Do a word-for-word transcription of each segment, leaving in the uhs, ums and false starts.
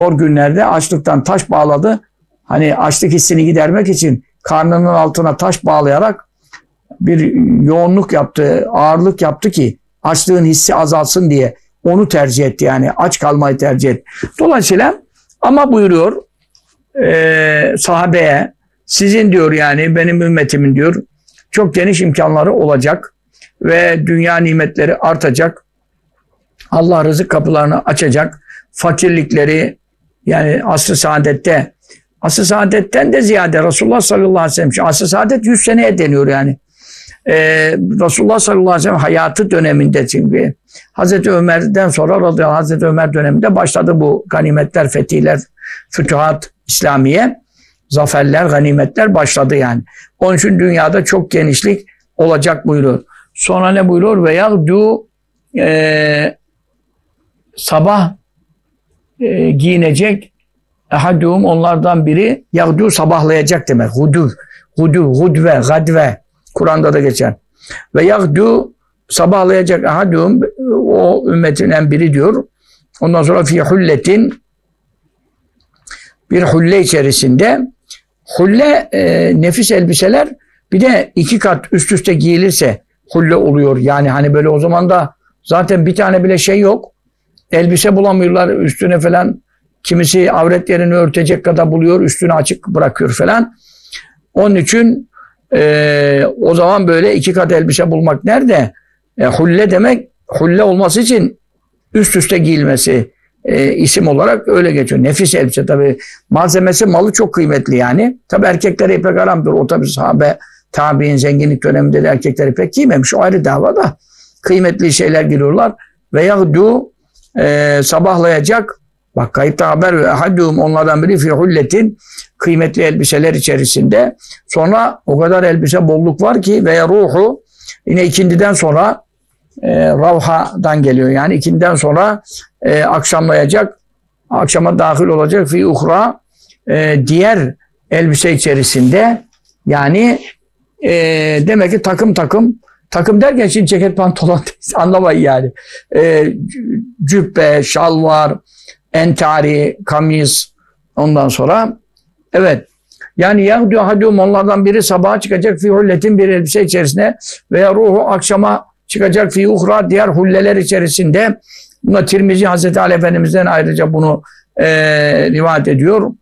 zor günlerde açlıktan taş bağladı. Hani açlık hissini gidermek için karnının altına taş bağlayarak bir yoğunluk yaptı, ağırlık yaptı ki açlığın hissi azalsın diye onu tercih etti, yani aç kalmayı tercih etti. Dolayısıyla ama buyuruyor e, sahabeye, sizin diyor, yani benim ümmetimin diyor çok geniş imkanları olacak ve dünya nimetleri artacak. Allah rızık kapılarını açacak. Fakirlikleri, yani asr-ı saadette, asr-ı saadetten de ziyade Resulullah sallallahu aleyhi ve sellem, şu asr-ı saadet yüz seneye deniyor yani. Ee, Resulullah sallallahu aleyhi ve sellem hayatı döneminde, çünkü Hazreti Ömer'den sonra radıyallahu anh, Hazreti Ömer döneminde başladı bu ganimetler, fetihler, fütuhat İslamiye, zaferler, ganimetler başladı yani. Onun için dünyada çok genişlik olacak buyuruyor. Sonra ne buyuruyor? Ve yağdu e, sabah e, giyinecek ehadûm, onlardan biri, yağdu sabahlayacak demek. Huduv, huduv, hudve, gadve. Kur'an'da da geçer. Ve yağdu sabahlayacak ehadûm, o ümmetinden biri diyor. Ondan sonra fi hulletin, bir hulle içerisinde. Hulle e, nefis elbiseler, bir de iki kat üst üste giyilirse hulle oluyor. Yani hani böyle o zaman da zaten bir tane bile şey yok. Elbise bulamıyorlar üstüne falan. Kimisi avret yerini örtecek kadar buluyor, üstünü açık bırakıyor falan. Onun için e, o zaman böyle iki kat elbise bulmak nerede? E, hulle demek, hulle olması için üst üste giyilmesi e, isim olarak öyle geçiyor. Nefis elbise tabii. Malzemesi, malı çok kıymetli yani. Tabii erkeklere ipek haramdır. O tabii sahabe, tabi'in zenginlik döneminde de erkekler ipek giymemiş. O ayrı dava da. Kıymetli şeyler giriyorlar. Ve yağdu e, sabahlayacak. Bak kayıpta haber ve ahadûm, onlardan biri fi hulletin, kıymetli elbiseler içerisinde. Sonra o kadar elbise bolluk var ki ve ruhu, yine ikindiden sonra e, ravhadan geliyor. Yani ikindiden sonra e, akşamlayacak, akşama dahil olacak fi uhra, e, diğer elbise içerisinde. Yani e, demek ki takım takım, takım derken şimdi ceket pantolon anlamayın yani. E, cübbe, şalvar, entari, kamis, ondan sonra evet. Yani yahdu hadum, onlardan biri sabaha çıkacak fi hulletin, bir elbise içerisinde, veya ruhu akşama çıkacak fi uhra, diğer hulleler içerisinde. Buna Tirmizi Hazreti Ali Efendimiz'den ayrıca bunu e, rivayet ediyor.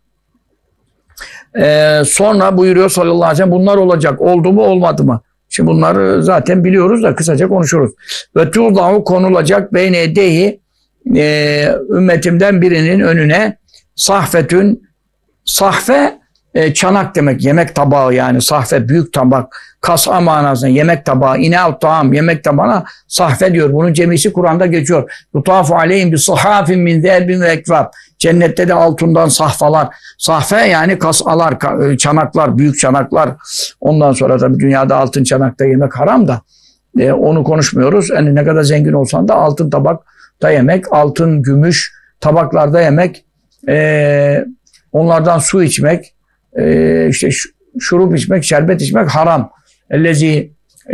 E, sonra buyuruyor sallallahu aleyhi ve sellem, bunlar olacak. Oldu mu olmadı mı? Şimdi bunları zaten biliyoruz da kısaca konuşuruz. Ve tuğdahu, konulacak beyne edeyi, e, ümmetimden birinin önüne sahfetün, sahfe e, çanak demek, yemek tabağı yani, sahfe büyük tabak, kasa manasında yemek tabağı, ine ta'am, yemek tabağına sahfe diyor. Bunun cemisi Kur'an'da geçiyor. Yutafu aleyhim bi sahafin min zerbin ve ekvab. Cennette de altından sahfalar. Sahfe yani kasalar, çanaklar, büyük çanaklar. Ondan sonra tabii dünyada altın çanakta yemek haram da e, onu konuşmuyoruz. Yani ne kadar zengin olsan da altın tabakta yemek, altın, gümüş tabaklarda yemek, e, onlardan su içmek, e, işte şurup içmek, şerbet içmek haram. Ellezi e,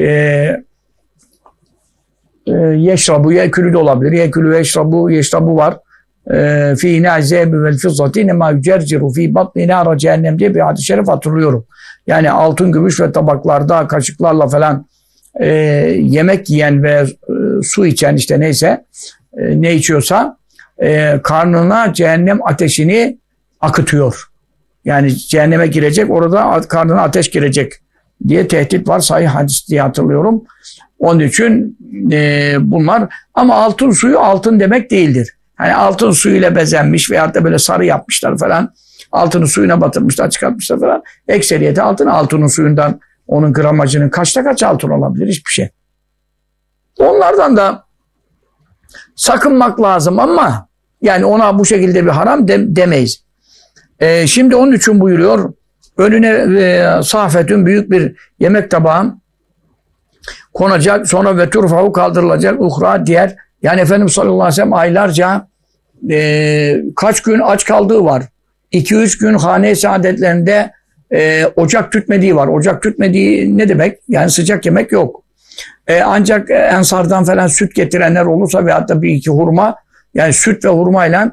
e, yeşrabu, yekülü de olabilir. Yekülü ve yeşrabu, yeşrabu var. Fî nâ zâbi vel fizzati nemâ yücerciru fî batni nâra cehennem diye bir hadis-i şerif hatırlıyorum. Yani altın, gümüş ve tabaklarda kaşıklarla falan e, yemek yiyen ve e, su içen, işte neyse e, ne içiyorsa e, karnına cehennem ateşini akıtıyor. Yani cehenneme girecek, orada karnına ateş girecek diye tehdit var. Sahih hadis diye hatırlıyorum. Onun için e, bunlar, ama altın suyu altın demek değildir. Hani altın suyuyla bezenmiş veyahut da böyle sarı yapmışlar falan. Altını suyuna batırmışlar, çıkartmışlar falan. Ekseriyeti altın, altının suyundan onun gramajının kaçta kaç altın olabilir? Hiçbir şey. Onlardan da sakınmak lazım ama yani ona bu şekilde bir haram de, demeyiz. Ee, şimdi onun için buyuruyor, önüne e, sahfetün, büyük bir yemek tabağı konacak, sonra ve turfahu, kaldırılacak, uhra, diğer. Yani Efendimiz sallallahu aleyhi ve sellem aylarca e, kaç gün aç kaldığı var. iki üç gün hane-i saadetlerinde e, ocak tütmediği var. Ocak tütmediği ne demek? Yani sıcak yemek yok. E, ancak Ensardan falan süt getirenler olursa veyahut da bir iki hurma, yani süt ve hurmayla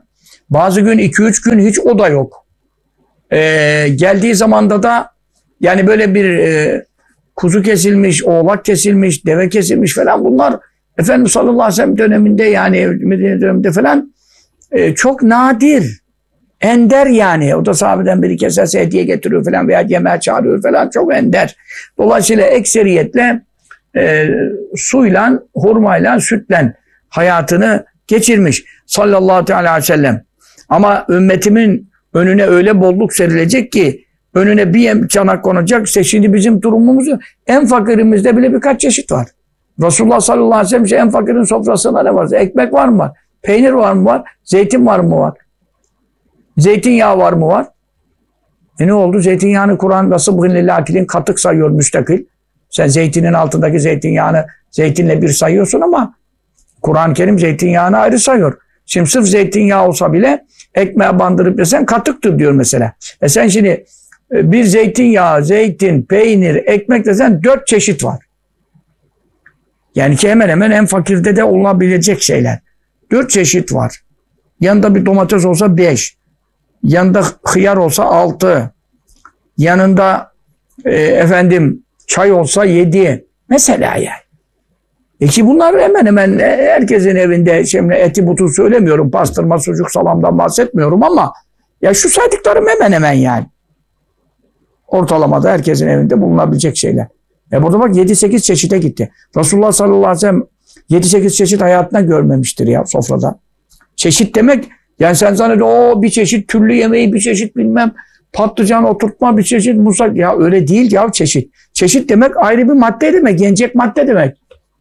Bazı gün iki üç gün hiç o da yok. Ee, geldiği zamanda da yani böyle bir e, kuzu kesilmiş, oğlak kesilmiş, deve kesilmiş falan bunlar Efendimiz sallallahu aleyhi ve sellem döneminde yani Medine döneminde falan e, çok nadir. Ender yani. O da sahabeden biri keserse hediye getiriyor falan veya yemeğe çağırıyor falan. Çok ender. Dolayısıyla ekseriyetle e, suyla, hurmayla, sütle hayatını geçirmiş. Sallallahu aleyhi ve sellem. Ama ümmetimin önüne öyle bolluk serilecek ki önüne bir çanak konacak. İşte şimdi bizim durumumuz en fakirimizde bile birkaç çeşit var. Resulullah sallallahu aleyhi ve sellem işte en fakirin sofrasında ne var? Ekmek var mı var? Peynir var mı var? Zeytin var mı var? Zeytinyağı var mı var? E ne oldu? Zeytinyağını Kur'an nasıl lillâkilin katık sayıyor müstakil. Sen zeytinin altındaki zeytinyağını zeytinle bir sayıyorsun ama Kur'an-ı Kerim zeytinyağını ayrı sayıyor. Şimdi sırf zeytinyağı olsa bile ekmeğe bandırıp yesen katıktır diyor mesela. E sen şimdi bir zeytinyağı, zeytin, peynir, ekmek desen dört çeşit var. Yani ki hemen hemen en fakirde de olabilecek şeyler. Dört çeşit var. Yanında bir domates olsa beş. Yanında hıyar olsa altı. Yanında e, efendim çay olsa yedi. Mesela yani. E ki bunlar hemen hemen herkesin evinde, şimdi eti butu söylemiyorum, pastırma, sucuk, salamdan bahsetmiyorum ama ya şu saydıklarım hemen hemen yani. Ortalamada herkesin evinde bulunabilecek şeyler. E burada bak yedi sekiz çeşite gitti. Resulullah sallallahu aleyhi ve sellem yedi sekiz çeşit hayatına görmemiştir ya sofrada. Çeşit demek yani sen zannediyorsun o bir çeşit türlü yemeği, bir çeşit bilmem patlıcan oturtma, bir çeşit musak. Ya öyle değil ya çeşit. Çeşit demek ayrı bir madde demek. Yenecek madde demek.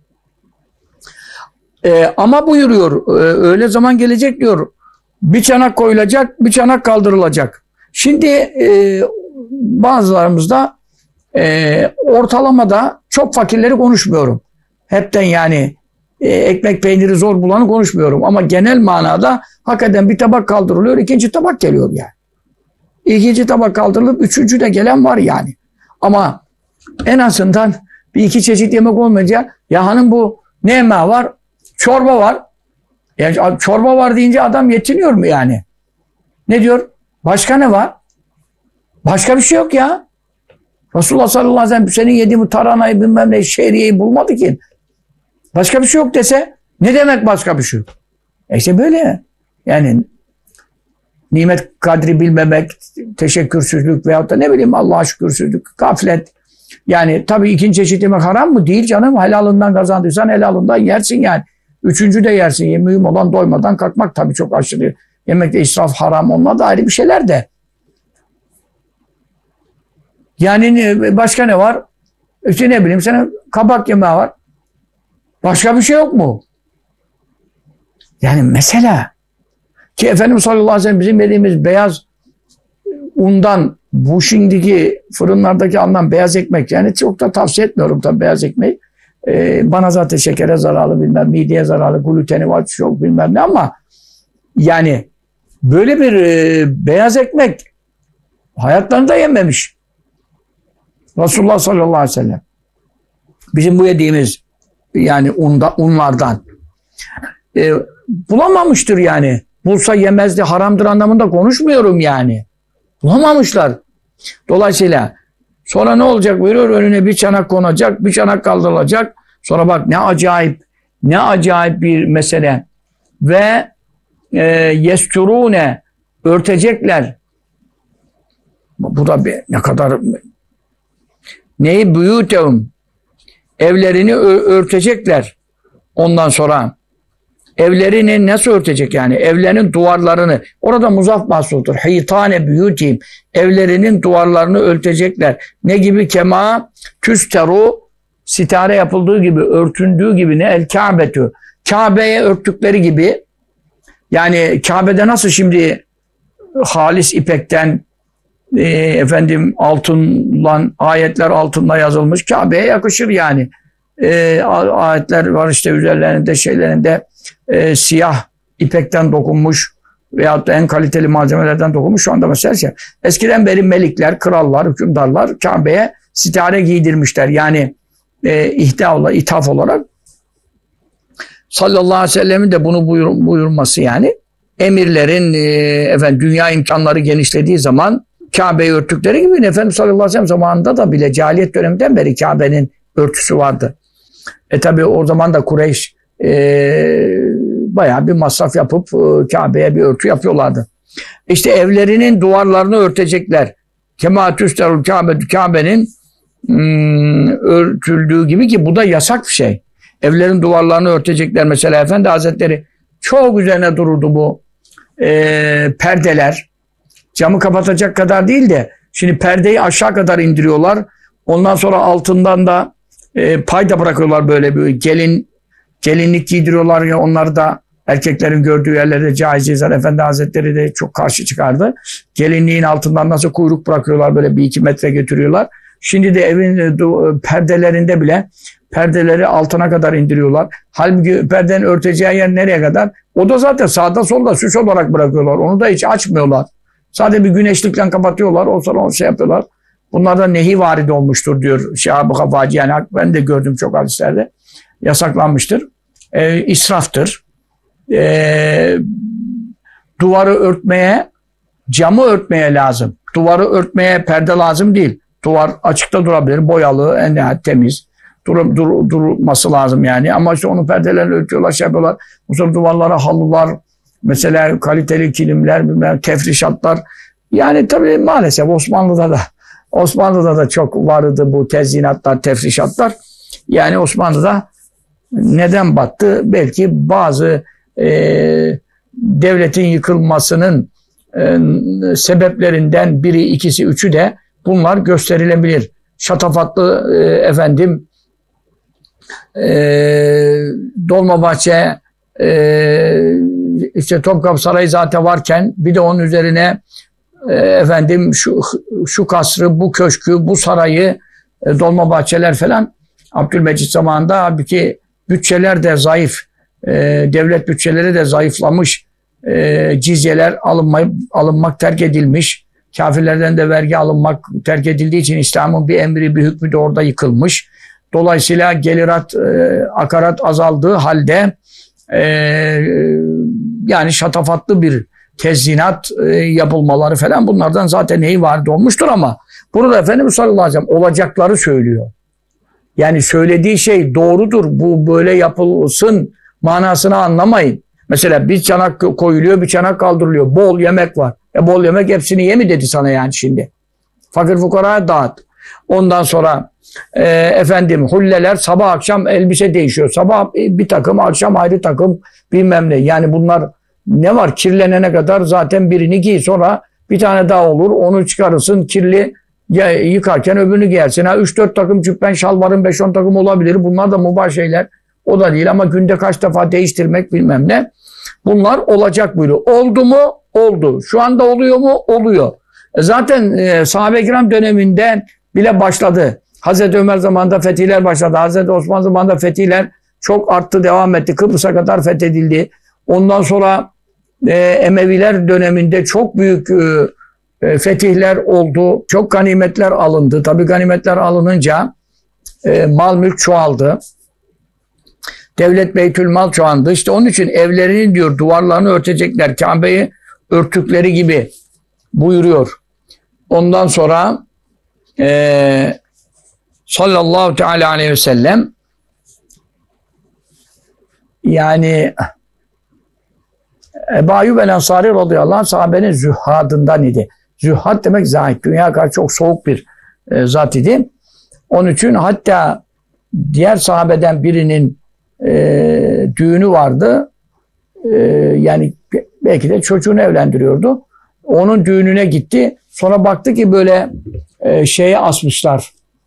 Ee, ama buyuruyor e, öyle zaman gelecek diyor. Bir çanak koyulacak, bir çanak kaldırılacak. Şimdi e, bazılarımızda e, ortalamada çok fakirleri konuşmuyorum. Hepten yani e, ekmek peyniri zor bulanı konuşmuyorum. Ama genel manada hakikaten bir tabak kaldırılıyor, ikinci tabak geliyor yani. İkinci tabak kaldırılıp üçüncü de gelen var yani. Ama en azından bir iki çeşit yemek olmayınca ya hanım bu ne yemeği var? Çorba var. Yani çorba var deyince adam yetiniyor mu yani? Ne diyor? Başka ne var? Başka bir şey yok ya. Resulullah sallallahu aleyhi ve sellem senin yediğin taranayı bilmem ne şehriyeyi bulmadı ki. Başka bir şey yok dese ne demek başka bir şey yok? E işte böyle. Yani nimet kadri bilmemek, teşekkürsüzlük veyahut da ne bileyim Allah'a şükürsüzlük, gaflet. Yani tabii ikinci çeşit yemek haram mı? Değil canım. Helalından kazandıysan helalından yersin yani. Üçüncü de yersin. Mühim olan doymadan kalkmak tabii çok aşırı. Yemekte israf haram, onlar da ayrı bir şeyler de. Yani başka ne var? İşte ne bileyim sana kabak yemeği var. Başka bir şey yok mu? Yani mesela ki Efendimiz sallallahu aleyhi ve sellem bizim yediğimiz beyaz undan bu şimdiki fırınlardaki alınan beyaz ekmek yani çok da tavsiye etmiyorum tabii beyaz ekmeği. Ee, bana zaten şekere zararlı bilmem, mideye zararlı, gluteni var çok bilmem ne ama yani böyle bir e, beyaz ekmek hayatlarında yememiş. Resulullah sallallahu aleyhi ve sellem. Bizim bu yediğimiz yani unda, unlardan e, bulamamıştır yani. Bulsa yemezdi, haramdır anlamında konuşmuyorum yani. Bulamamışlar. Dolayısıyla sonra ne olacak buyuruyor? Önüne bir çanak konacak, bir çanak kaldırılacak. Sonra bak ne acayip, ne acayip bir mesele. Ve e, yesturune örtecekler. Bu da bir, ne kadar neyi buyutehum evlerini örtecekler. Ondan sonra evlerini nasıl örtecek yani? Evlerinin duvarlarını. Orada muzaf mahsudur. Hitane büyüteyim. Evlerinin duvarlarını örtecekler. Ne gibi? Kema tüsteru sitare yapıldığı gibi, örtündüğü gibi ne? El Kabe'tü. Kabe'ye örttükleri gibi. Yani Kabe'de nasıl şimdi halis ipekten e, efendim altınla ayetler altınla yazılmış. Kabe'ye yakışır yani. E, ayetler var işte üzerlerinde şeylerinde e, siyah ipekten dokunmuş veyahut da en kaliteli malzemelerden dokunmuş. Şu anda mesela şey, eskiden beri melikler, krallar, hükümdarlar Kabe'ye sitare giydirmişler. Yani e, ihda olarak, ithaf olarak sallallahu aleyhi ve sellem'in de bunu buyur, buyurması yani emirlerin e, efendim dünya imkanları genişlediği zaman Kabe'yi örttükleri gibi Efendimiz sallallahu aleyhi ve sellem zamanında da bile cahiliyet döneminden beri Kabe'nin örtüsü vardı. E tabi o zaman da Kureyş e, bayağı bir masraf yapıp e, Kabe'ye bir örtü yapıyorlardı. İşte evlerinin duvarlarını örtecekler. Kema tüsterul Kabe, Kabe'nin hmm, örtüldüğü gibi, ki bu da yasak bir şey. Evlerin duvarlarını örtecekler. Mesela Efendi Hazretleri çok üzerine dururdu bu e, perdeler. Camı kapatacak kadar değil de şimdi perdeyi aşağı kadar indiriyorlar. Ondan sonra altından da e, payda bırakıyorlar, böyle bir gelin gelinlik giydiriyorlar ya, onları da erkeklerin gördüğü yerlerde caiz izler. Efendi Hazretleri de çok karşı çıkardı. Gelinliğin altından nasıl kuyruk bırakıyorlar, böyle bir iki metre götürüyorlar. Şimdi de evin e, perdelerinde bile perdeleri altına kadar indiriyorlar. Halbuki perdenin örteceği yer nereye kadar? O da zaten sağda solda süs olarak bırakıyorlar. Onu da hiç açmıyorlar. Sadece bir güneşlikle kapatıyorlar. O sonra onu şey yapıyorlar. Bunlarda nehi varid olmuştur diyor Şahab-ı Kafacı. Yani ben de gördüm çok hadislerde. Yasaklanmıştır. E, israftır. E, duvarı örtmeye, camı örtmeye lazım. Duvarı örtmeye perde lazım değil. Duvar açıkta durabilir. Boyalı, en nihayet temiz. Dur, dur, durması lazım yani. Ama işte onu perdelerini örtüyorlar, şey yapıyorlar. Bu sonra duvarlara halılar, mesela kaliteli kilimler, tefrişatlar. Yani tabii maalesef Osmanlı'da da Osmanlı'da da çok vardı bu tezyinatlar, tefrişatlar. Yani Osmanlı'da neden battı? Belki bazı e, devletin yıkılmasının e, sebeplerinden biri, ikisi, üçü de bunlar gösterilebilir. Şatafatlı e, efendim e, Dolmabahçe, e, işte Topkapı Sarayı zaten varken bir de onun üzerine e, efendim şu şu kasrı, bu köşkü, bu sarayı, e, Dolmabahçeler falan Abdülmecit zamanında, halbuki bütçeler de zayıf, e, devlet bütçeleri de zayıflamış, e, cizyeler alınmayıp alınmak terk edilmiş, kafirlerden de vergi alınmak terk edildiği için İslam'ın bir emri, bir hükmü de orada yıkılmış. Dolayısıyla gelirat, e, akarat azaldığı halde e, yani şatafatlı bir tezyinat e, yapılmaları falan, bunlardan zaten neyi vardı olmuştur. Ama burada Efendimiz sallallahu aleyhi ve sellem olacakları söylüyor. Yani söylediği şey doğrudur, bu böyle yapılsın manasını anlamayın. Mesela bir çanak koyuluyor, bir çanak kaldırılıyor. Bol yemek var. E bol yemek hepsini ye mi dedi sana yani şimdi? Fakir fukaraya dağıt. Ondan sonra e, efendim hulleler, sabah akşam elbise değişiyor. Sabah bir takım, akşam ayrı takım, bilmem ne. Yani bunlar ne var? Kirlenene kadar zaten birini giy, sonra bir tane daha olur. Onu çıkarırsın, kirli ya, yıkarken öbürünü giyersin. Ha, üç dört takım cübben, şalvarın beş on takım olabilir. Bunlar da mübah şeyler. O da değil ama günde kaç defa değiştirmek bilmem ne. Bunlar olacak buyuruyor. Oldu mu? Oldu. Şu anda oluyor mu? Oluyor. E zaten e, sahabe-i kiram döneminde bile başladı. Hazreti Ömer zamanında fetihler başladı. Hazreti Osman zamanında fetihler çok arttı, devam etti. Kıbrıs'a kadar fethedildi. Ondan sonra e, Emeviler döneminde çok büyük e, e, fetihler oldu. Çok ganimetler alındı. Tabii ganimetler alınınca e, mal mülk çoğaldı. Devlet beytülmal çoğaldı. İşte onun için evlerini diyor duvarlarını örtecekler. Kabe'yi örtükleri gibi buyuruyor. Ondan sonra e, sallallahu teala aleyhi ve sellem yani Ebu Ayyub el-Ensari radıyallahu anh sahabenin zühhadından idi. Zühhad demek zahid. Dünya karşı çok soğuk bir e, zat idi. Onun için hatta diğer sahabeden birinin e, düğünü vardı. E, yani belki de çocuğunu evlendiriyordu. Onun düğününe gitti. Sonra baktı ki böyle e, şeye asmışlar.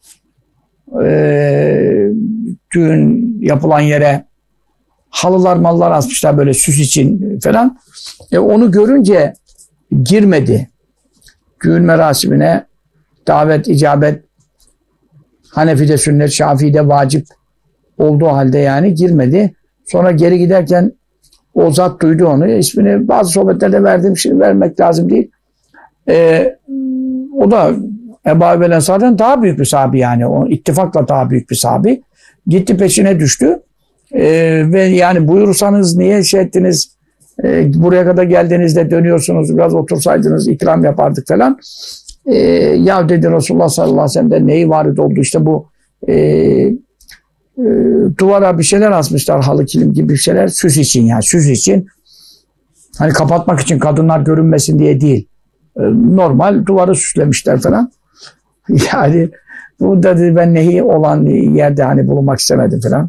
E, düğün yapılan yere halılar mallar asmışlar böyle süs için falan. E, onu görünce girmedi. Düğün merasimine davet, icabet Hanefi'de sünnet, Şafii'de vacip olduğu halde yani girmedi. Sonra geri giderken o zat duydu onu. İsmini bazı sohbetlerde verdim. Şimdi vermek lazım değil. Ee, o da Ebu Ayyub el-Ensari'den daha büyük bir sahabi yani. O ittifakla daha büyük bir sahabi. Gitti peşine düştü. Ee, ve yani buyursanız niye şey ettiniz? E, buraya kadar geldiğinizde dönüyorsunuz, biraz otursaydınız ikram yapardık falan. E, ya dedi Resulullah sallallahu aleyhi ve sellem'de neyi varit oldu? İşte bu e, e, duvara bir şeyler asmışlar, halı kilim gibi bir şeyler, süs için yani, süs için. Hani kapatmak için, kadınlar görünmesin diye değil. E, normal duvarı süslemişler falan. Yani bu dedi, ben nehi olan yerde hani bulunmak istemedim falan.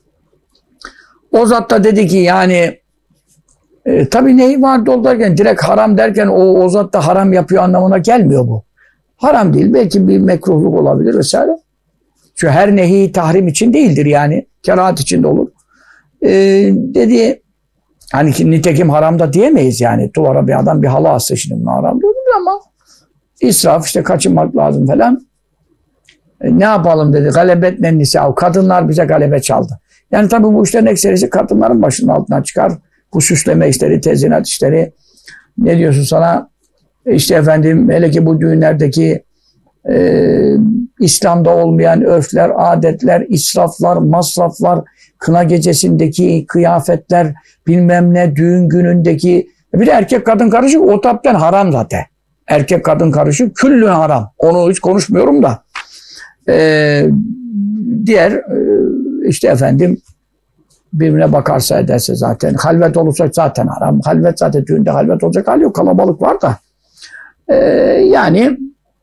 O zat da dedi ki yani e, tabii nehi vardı ol derken, direkt haram derken o, o zat da haram yapıyor anlamına gelmiyor bu. Haram değil, belki bir mekruhluk olabilir vesaire. Çünkü her nehi tahrim için değildir yani. Kerahat için de olur. E, dedi hani ki nitekim haram da diyemeyiz yani. Duvara bir adam bir halı astı, şimdi bunu haram diyoruz ama israf, işte kaçınmak lazım falan. E, ne yapalım dedi. Galebetlen nisa. Kadınlar bize galebe çaldı. Yani tabii bu işlerin ekserisi kadınların başının altından çıkar. Bu süsleme işleri, tezinat işleri. Ne diyorsun sana? İşte efendim, hele ki bu düğünlerdeki e, İslam'da olmayan örfler, adetler, israflar, masraflar, kına gecesindeki kıyafetler, bilmem ne, düğün günündeki, bir de erkek kadın karışık, o tapten haram zaten. Erkek kadın karışık, küllün haram. Onu hiç konuşmuyorum da. Ee, diğer e, işte efendim, birbirine bakarsa ederse zaten, halvet olursa zaten haram. Halvet zaten, düğünde halvet olacak hali yok, kalabalık var da. Ee, yani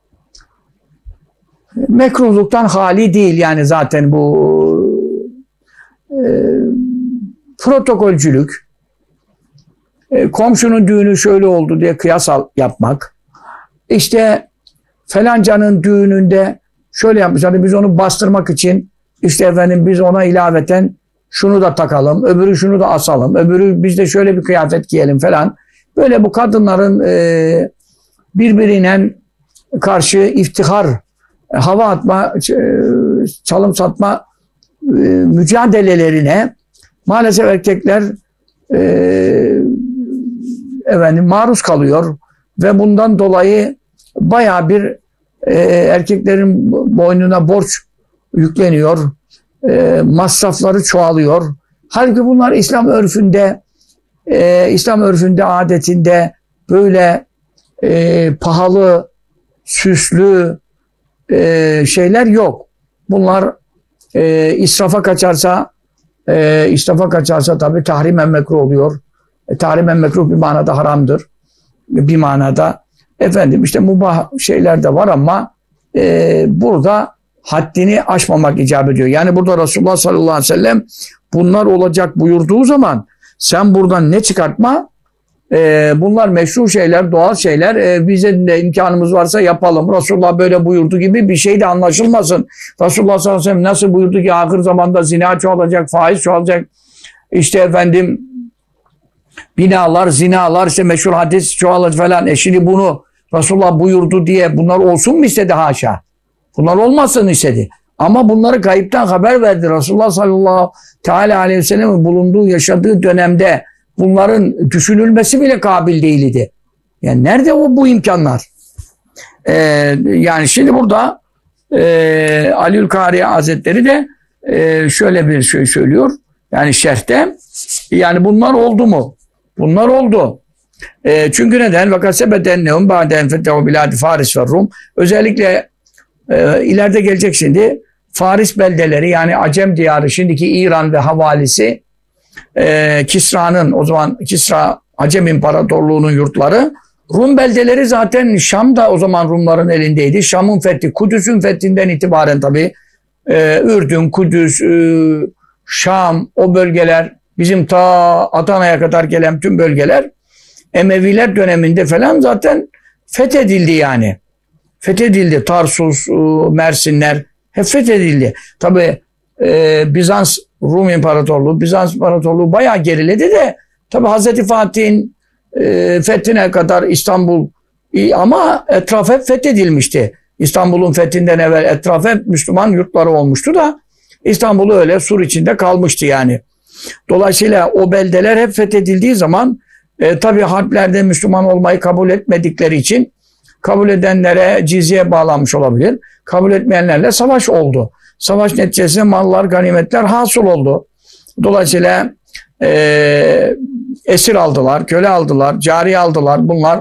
mekruhluktan hali değil yani zaten bu e, protokolcülük, e, komşunun düğünü şöyle oldu diye kıyas yapmak, işte falancanın düğününde şöyle yapmış, hani biz onu bastırmak için işte efendim biz ona ilaveten şunu da takalım, öbürü şunu da asalım, öbürü biz de şöyle bir kıyafet giyelim falan. Böyle bu kadınların e, birbirine karşı iftihar, hava atma, çalım satma e, mücadelelerine maalesef erkekler e, efendim maruz kalıyor ve bundan dolayı bayağı bir e, erkeklerin boynuna borç yükleniyor, e, masrafları çoğalıyor. Halbuki bunlar İslam örfünde, e, İslam örfünde, adetinde böyle e, pahalı, süslü e, şeyler yok. Bunlar e, israfa kaçarsa, e, israfa kaçarsa tabii tahrimen mekruh oluyor. E, tahrimen mekruh bir manada haramdır. Bir manada efendim işte mubah şeyler de var ama e, burada haddini aşmamak icap ediyor. Yani burada Resulullah sallallahu aleyhi ve sellem bunlar olacak buyurduğu zaman sen buradan ne çıkartma? E, bunlar meşru şeyler, doğal şeyler. E, bize de imkanımız varsa yapalım. Resulullah böyle buyurdu gibi bir şey de anlaşılmasın. Resulullah sallallahu aleyhi ve sellem nasıl buyurdu ki ahir zamanda zina çoğalacak, faiz çoğalacak. İşte efendim binalar, zinalar, işte meşhur hadis çoğalacak falan. E şimdi bunu Resulullah buyurdu diye bunlar olsun mu istedi? Haşa. Bunlar olmasın istedi. Ama bunları kayıptan haber verdi. Resulullah sallallahu teala aleyhi ve sellem'in bulunduğu, yaşadığı dönemde bunların düşünülmesi bile kabil değildi. Yani nerede o bu imkanlar? Ee, yani şimdi burada e, Aliül Kari Hazretleri de e, şöyle bir şey söylüyor. Yani şerhte, yani bunlar oldu mu? Bunlar oldu. E, çünkü neden? Vakasebedennehum ba'den fetehu biladi Faris ve Rum. Özellikle e, ileride gelecek şimdi Faris beldeleri, yani Acem diyarı, şimdiki İran ve havalisi, e, Kisra'nın, o zaman Kisra Acem İmparatorluğu'nun yurtları, Rum beldeleri zaten Şam da o zaman Rumların elindeydi. Şam'ın fethi, Kudüs'ün fethinden itibaren tabii e, Ürdün, Kudüs, e, Şam, o bölgeler, bizim ta Adana'ya kadar gelen tüm bölgeler Emeviler döneminde falan zaten fethedildi yani. Fethedildi. Tarsus, Mersinler hep fethedildi. Tabii e, Bizans Rum İmparatorluğu, Bizans İmparatorluğu bayağı geriledi de tabii Hazreti Fatih'in e, fethine kadar İstanbul, ama etraf hep fethedilmişti. İstanbul'un fethinden evvel etraf hep Müslüman yurtları olmuştu da İstanbul öyle sur içinde kalmıştı yani. Dolayısıyla o beldeler hep fethedildiği zaman e, tabii harplerde Müslüman olmayı kabul etmedikleri için kabul edenlere cizye bağlanmış olabilir. Kabul etmeyenlerle savaş oldu. Savaş neticesinde mallar, ganimetler hasıl oldu. Dolayısıyla e, esir aldılar, köle aldılar, cariye aldılar. Bunlar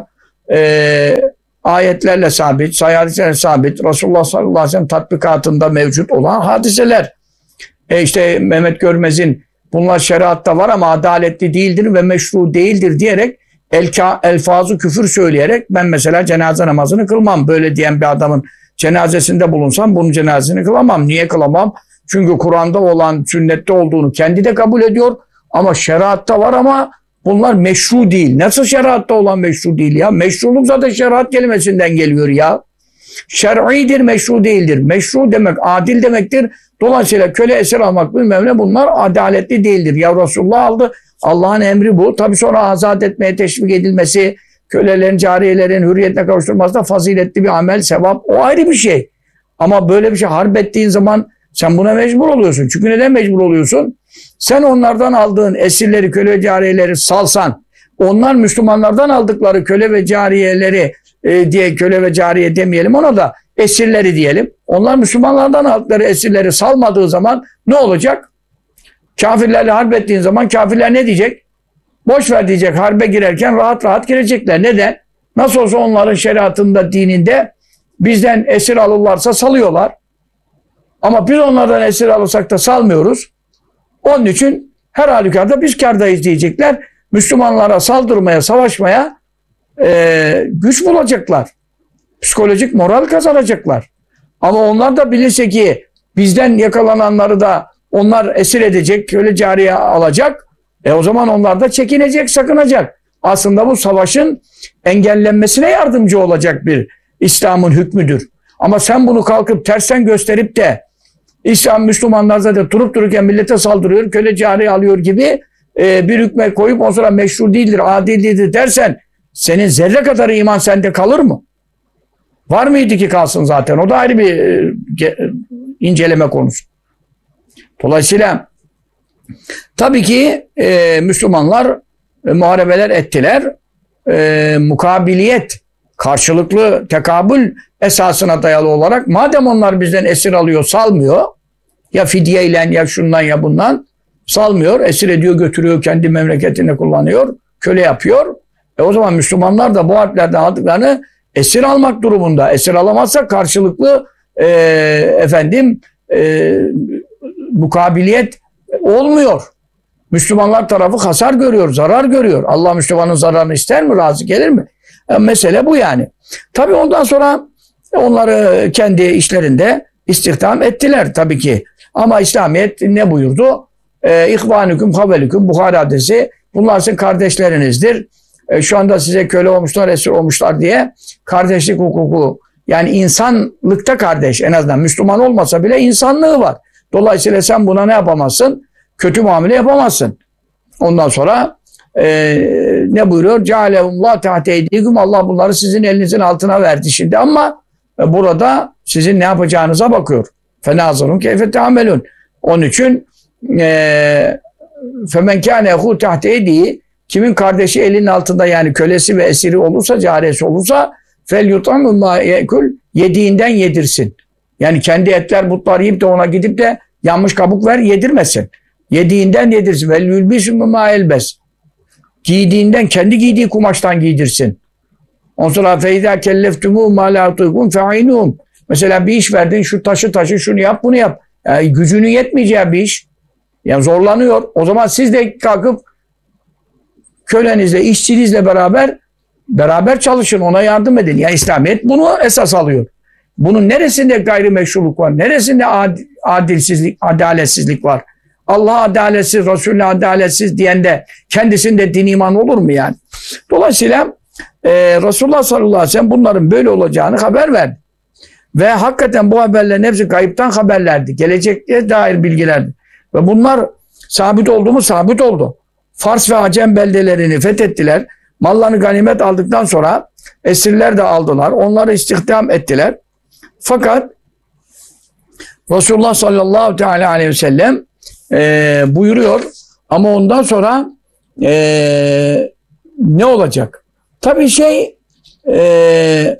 e, ayetlerle sabit, sahih hadislerle sabit, Resulullah sallallahu aleyhi ve sellem tatbikatında mevcut olan hadiseler. E işte Mehmet Görmez'in bunlar şeriatta var ama adaletli değildir ve meşru değildir diyerek elka, elfazı küfür söyleyerek ben mesela cenaze namazını kılmam. Böyle diyen bir adamın cenazesinde bulunsam bunun cenazesini kılamam. Niye kılamam? Çünkü Kur'an'da olan, sünnette olduğunu kendi de kabul ediyor ama şeriatta var ama bunlar meşru değil. Nasıl şeriatta olan meşru değil ya? Meşruluk zaten şeriat kelimesinden geliyor ya. Şer'idir, meşru değildir. Meşru demek adil demektir. Dolayısıyla köle esir almak bilmem ne bunlar adaletli değildir. Ya Resulullah aldı. Allah'ın emri bu. Tabi sonra azat etmeye teşvik edilmesi, kölelerin, cariyelerin hürriyetine kavuşturması da faziletli bir amel, sevap. O ayrı bir şey. Ama böyle bir şey harp ettiğin zaman sen buna mecbur oluyorsun. Çünkü neden mecbur oluyorsun? Sen onlardan aldığın esirleri, köle ve cariyeleri salsan, onlar Müslümanlardan aldıkları köle ve cariyeleri e, diye köle ve cariye demeyelim ona da esirleri diyelim. Onlar Müslümanlardan aldıkları esirleri salmadığı zaman ne olacak? Kafirlerle harp ettiğin zaman kafirler ne diyecek? Boş ver diyecek. Harbe girerken rahat rahat girecekler. Neden? Nasıl olsa onların şeriatında, dininde bizden esir alırlarsa salıyorlar. Ama biz onlardan esir alırsak da salmıyoruz. Onun için her halükarda biz kârdayız diyecekler. Müslümanlara saldırmaya, savaşmaya e, güç bulacaklar. Psikolojik moral kazanacaklar. Ama onlar da bilirse ki bizden yakalananları da onlar esir edecek, köle cariye alacak. E o zaman onlar da çekinecek, sakınacak. Aslında bu savaşın engellenmesine yardımcı olacak bir İslam'ın hükmüdür. Ama sen bunu kalkıp tersten gösterip de İslam Müslümanlar zaten durup dururken millete saldırıyor, köle cariye alıyor gibi e, bir hükme koyup o sonra meşru değildir, adil değildir dersen senin zerre kadar iman sende kalır mı? Var mıydı ki kalsın zaten? O da ayrı bir e, inceleme konusu. Dolayısıyla tabii ki e, Müslümanlar e, muharebeler ettiler. E, mukabiliyet, karşılıklı tekabül esasına dayalı olarak madem onlar bizden esir alıyor, salmıyor ya fidyeyle ya şundan ya bundan salmıyor, esir ediyor, götürüyor, kendi memleketinde kullanıyor, köle yapıyor. E o zaman Müslümanlar da bu harplerden aldıklarını esir almak durumunda. Esir alamazsa karşılıklı e, efendim e, mukabiliyet olmuyor. Müslümanlar tarafı hasar görüyor, zarar görüyor. Allah Müslümanın zararını ister mi? Razı gelir mi? E, mesele bu yani. Tabii ondan sonra onları kendi işlerinde istihdam ettiler tabii ki. Ama İslamiyet ne buyurdu? E, İhvanüküm, havelüküm, Bukhari hadisi. Bunlar sizin kardeşlerinizdir. E, şu anda size köle olmuşlar, esir olmuşlar diye kardeşlik hukuku. Yani insanlıkta kardeş, en azından Müslüman olmasa bile insanlığı var. Dolayısıyla sen buna ne yapamazsın? Kötü muamele yapamazsın. Ondan sonra e, ne buyuruyor? Cealehumullah tahte eydiküm. Allah bunları sizin elinizin altına verdi şimdi ama e, burada sizin ne yapacağınıza bakıyor. Fenazırun keyfe teamelun. Onun için e, femen kâne ehu tahte eydiği kimin kardeşi elinin altında yani kölesi ve esiri olursa, cariyesi olursa fel yutamü mâ yekul yediğinden yedirsin. Yani kendi etler butlar yiyip de ona gidip de yanmış kabuk ver yedirmesin. Yediğinden yedirsin. Vel yülbisüm mâ elbes. Giydiğinden, kendi giydiği kumaştan giydirsin. Ondan sonra feizâ kelleftumû mâ lâ tuykûn fe'inûm. Mesela bir iş verdin, şu taşı taşı, şunu yap, bunu yap. Yani gücünün yetmeyeceği bir iş. Yani zorlanıyor. O zaman siz de kalkıp kölenizle, işçinizle beraber beraber çalışın, ona yardım edin. Yani İslamiyet bunu esas alıyor. Bunun neresinde gayrimeşruluk var? Neresinde ad, adilsizlik, adaletsizlik var? Allah adaletsiz, Resulü adaletsiz diyen de kendisinde din iman olur mu yani? Dolayısıyla e, Resulullah sallallahu aleyhi ve sellem bunların böyle olacağını haber verdi. Ve hakikaten bu haberlerin hepsi gayipten haberlerdi. Gelecekte dair bilgilerdi. Ve bunlar sabit oldu mu? Sabit oldu. Fars ve Acem beldelerini fethettiler. Mallarını ganimet aldıktan sonra esirler de aldılar. Onları istihdam ettiler. Fakat Resulullah sallallahu teala aleyhi ve sellem e, buyuruyor ama ondan sonra e, ne olacak? Tabii şey e,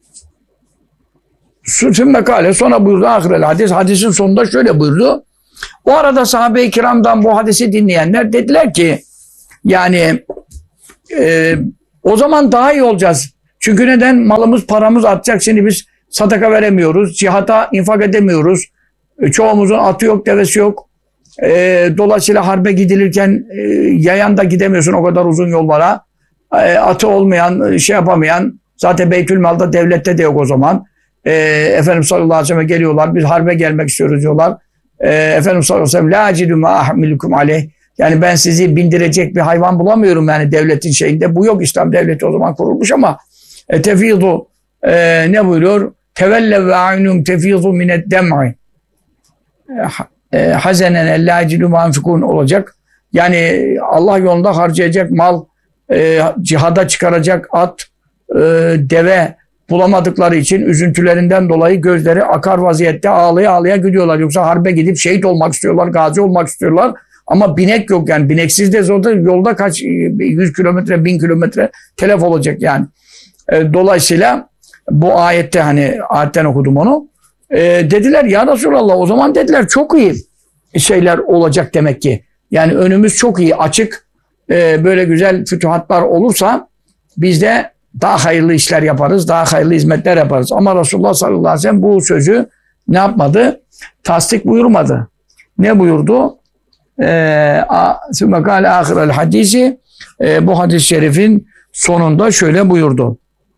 sümme kâle sonra buyurdu ahirel hadis. Hadisin sonunda şöyle buyurdu. O arada sahabe-i kiramdan bu hadisi dinleyenler dediler ki Yani e, o zaman daha iyi olacağız. Çünkü neden? Malımız, paramız artacak. Şimdi biz sadaka veremiyoruz. Cihata infak edemiyoruz. E, çoğumuzun atı yok, devesi yok. E, dolayısıyla harbe gidilirken e, yayan da gidemiyorsun o kadar uzun yollara. E, atı olmayan, şey yapamayan, zaten Beytülmal'da, devlette de yok o zaman. E, Efendimiz sallallahu aleyhi ve sellem geliyorlar. Biz harbe gelmek istiyoruz diyorlar. E, Efendimiz sallallahu aleyhi ve sellem la acidu ma ahmilukum aleyh. Yani ben sizi bindirecek bir hayvan bulamıyorum yani devletin şeyinde. Bu yok, İslam devleti o zaman kurulmuş ama e, tefidu e, ne buyuruyor? Tevelle ve aynum tefidu minet dem'i. E, hazenen elle acidu ma anfikun olacak. Yani Allah yolunda harcayacak mal, e, cihada çıkaracak at, e, deve bulamadıkları için üzüntülerinden dolayı gözleri akar vaziyette ağlaya ağlaya gidiyorlar. Yoksa harbe gidip şehit olmak istiyorlar, gazi olmak istiyorlar. Ama binek yok yani. Bineksiz de zorda, yolda kaç yüz kilometre, bin kilometre telef olacak yani. E, dolayısıyla bu ayette, hani ayetten okudum onu. E, dediler ya Resulallah, o zaman dediler çok iyi şeyler olacak demek ki. Yani önümüz çok iyi, açık. E, böyle güzel fütuhatlar olursa biz de daha hayırlı işler yaparız, daha hayırlı hizmetler yaparız. Ama Resulullah sallallahu aleyhi ve sellem bu sözü ne yapmadı? Tasdik buyurmadı. Ne buyurdu? Sümmekâle âhirel hadisi, bu hadis-i şerifin sonunda şöyle buyurdu.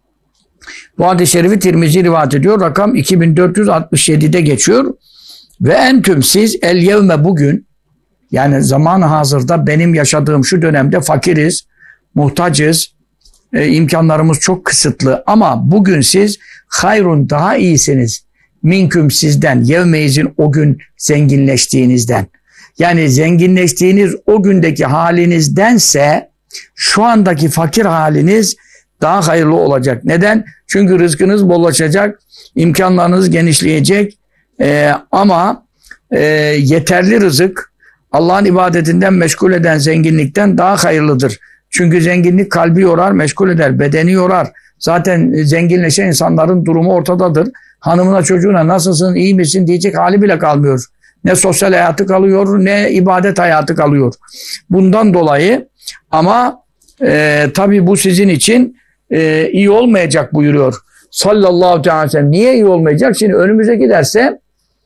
Bu hadis-i şerifi Tirmizi rivayet ediyor. Rakam iki bin dört yüz altmış yedi'de geçiyor. Ve entüm, siz el yevme, bugün, yani zaman-ı hazırda benim yaşadığım şu dönemde fakiriz, muhtacız, e, imkanlarımız çok kısıtlı ama bugün siz hayrun, daha iyisiniz. Minküm, sizden, yevmeyizin, o gün zenginleştiğinizden. Yani zenginleştiğiniz o gündeki halinizdense şu andaki fakir haliniz daha hayırlı olacak. Neden? Çünkü rızkınız bollaşacak, imkanlarınız genişleyecek ee, ama e, yeterli rızık Allah'ın ibadetinden meşgul eden zenginlikten daha hayırlıdır. Çünkü zenginlik kalbi yorar, meşgul eder, bedeni yorar. Zaten zenginleşen insanların durumu ortadadır. Hanımına, çocuğuna nasılsın, iyi misin diyecek hali bile kalmıyor. Ne sosyal hayatı kalıyor, ne ibadet hayatı kalıyor. Bundan dolayı ama e, tabii bu sizin için e, iyi olmayacak buyuruyor. Sallallahu aleyhi ve sellem. Niye iyi olmayacak? Şimdi önümüze giderse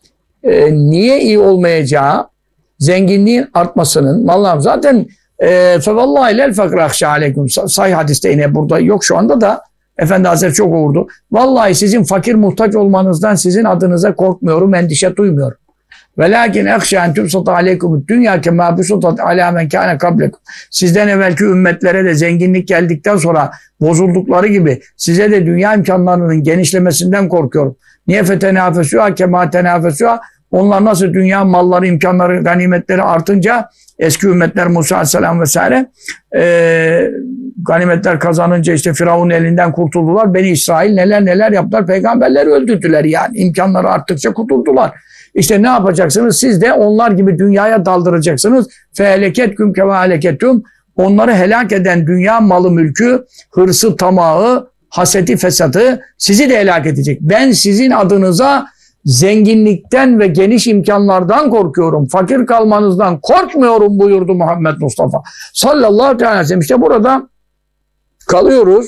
e, niye iyi olmayacağı, zenginliğin artmasının, mallarım zaten fevallahi lel fakra ahşâ aleyküm. Sahih hadiste yine burada yok şu anda da Efendi Hazretleri çok uğurdu. Vallahi sizin fakir muhtaç olmanızdan sizin adınıza korkmuyorum, endişe duymuyorum. Velakin ehşâ tübsata aleyküm dünya kemâ büsutat alâ men kâne kablekum. Sizden evvelki ümmetlere de zenginlik geldikten sonra bozuldukları gibi size de dünya imkanlarının genişlemesinden korkuyorum. Niye fetenâfesûhâ kemâ tenâfesûhâ? Onlar nasıl dünya malları, imkanları, ganimetleri artınca eski ümmetler Musa aleyhisselam vesaire e, ganimetler kazanınca işte Firavun'un elinden kurtuldular. Beni İsrail neler neler yaptılar. Peygamberleri öldürdüler yani. İmkanları arttıkça kurtuldular. İşte ne yapacaksınız? Siz de onlar gibi dünyaya daldıracaksınız. Feheleketkum kema helekettum. Onları helak eden dünya malı mülkü, hırsı, tamağı, haseti, fesadı sizi de helak edecek. Ben sizin adınıza zenginlikten ve geniş imkanlardan korkuyorum. Fakir kalmanızdan korkmuyorum buyurdu Muhammed Mustafa sallallahu aleyhi ve sellem. İşte burada kalıyoruz.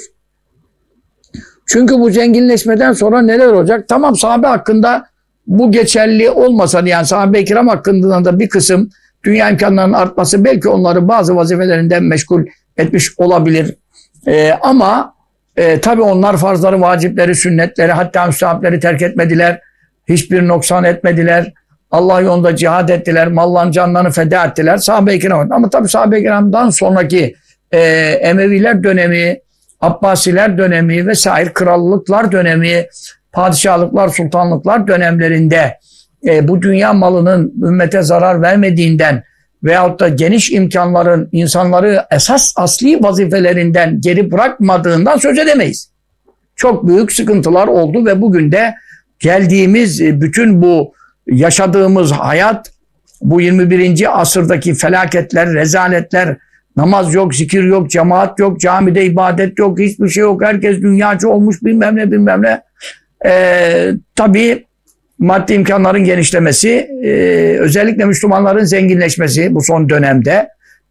Çünkü bu zenginleşmeden sonra neler olacak? Tamam, sahabe hakkında bu geçerli olmasa, yani sahabe-i kiram hakkında da bir kısım dünya imkanlarının artması belki onları bazı vazifelerinden meşgul etmiş olabilir. Ee, ama e, tabii onlar farzları, vacipleri, sünnetleri, hatta müstahapleri terk etmediler. Hiçbir noksan etmediler. Allah yolunda cihad ettiler. Mallarını, canlarını feda ettiler. Sahabe-i kiram. Ama tabii sahabe-i kiramdan sonraki e, Emeviler dönemi, Abbasiler dönemi vesaire krallıklar dönemi, padişahlıklar, sultanlıklar dönemlerinde e, bu dünya malının ümmete zarar vermediğinden veyahut da geniş imkanların insanları esas asli vazifelerinden geri bırakmadığından söz edemeyiz. Çok büyük sıkıntılar oldu ve bugün de geldiğimiz bütün bu yaşadığımız hayat, bu yirmi birinci asırdaki felaketler, rezaletler, namaz yok, zikir yok, cemaat yok, camide ibadet yok, hiçbir şey yok. Herkes dünyacı olmuş, bilmem ne bilmem ne. Ee, tabii maddi imkanların genişlemesi, e, özellikle Müslümanların zenginleşmesi bu son dönemde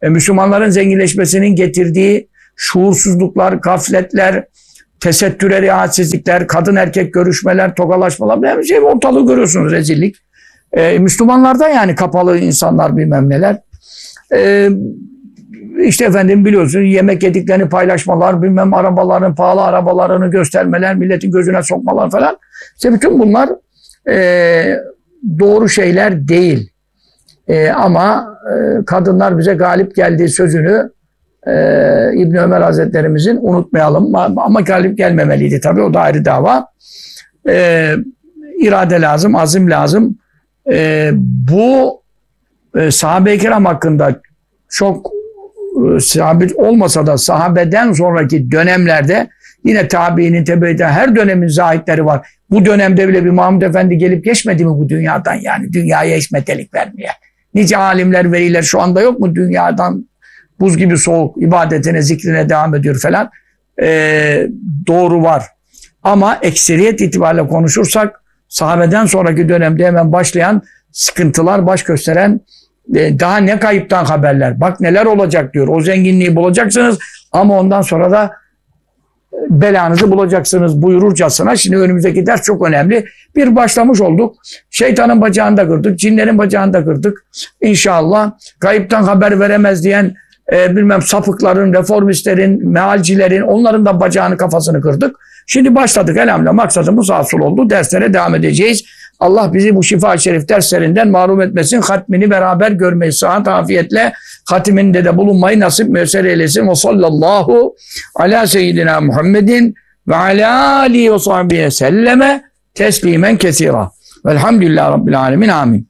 e, Müslümanların zenginleşmesinin getirdiği şuursuzluklar, gafletler, tesettüre riayetsizlikler, kadın erkek görüşmeler, tokalaşmalar, her şey ortalığı görüyorsunuz, rezillik. E, Müslümanlarda yani kapalı insanlar bilmem neler. E, işte efendim biliyorsunuz yemek yediklerini paylaşmalar, bilmem arabaların, pahalı arabalarını göstermeler, milletin gözüne sokmalar falan. İşte bütün bunlar e, doğru şeyler değil. E, ama e, kadınlar bize galip geldiği sözünü e, İbn Ömer Hazretlerimizin unutmayalım. Ama galip gelmemeliydi tabii, o da ayrı dava. E, irade lazım, azim lazım. E, bu e, sahabe-i kiram hakkında çok e, sabit olmasa da sahabeden sonraki dönemlerde yine tabiinin, tebeiden her dönemin zahitleri var. Bu dönemde bile bir Mahmud Efendi gelip geçmedi mi bu dünyadan, yani dünyaya hiç metelik vermeye? Nice alimler, veliler şu anda yok mu dünyadan buz gibi soğuk, ibadetine, zikrine devam ediyor falan. Ee, doğru var. Ama ekseriyet itibariyle konuşursak sahabeden sonraki dönemde hemen başlayan sıkıntılar, baş gösteren e, daha ne kayıptan haberler. Bak neler olacak diyor. O zenginliği bulacaksınız ama ondan sonra da belanızı bulacaksınız buyururcasına. Şimdi önümüzdeki ders çok önemli. Bir başlamış olduk. Şeytanın bacağını da kırdık. Cinlerin bacağını da kırdık. İnşallah kayıptan haber veremez diyen e, bilmem sapıkların, reformistlerin, mealcilerin, onların da bacağını, kafasını kırdık. Şimdi başladık elhamdülillah. Maksadımız hasıl oldu. Derslere devam edeceğiz. Allah bizi bu şifa-i şerif derslerinden mahrum etmesin. Hatmini beraber görmeyi, sıhhat, afiyetle hatiminde de bulunmayı nasip müyesser eylesin. Ve sallallahu ala seyyidina Muhammedin ve ala alihi ve sahbihi selleme teslimen kesira. Velhamdülillahi Rabbil alemin. Amin.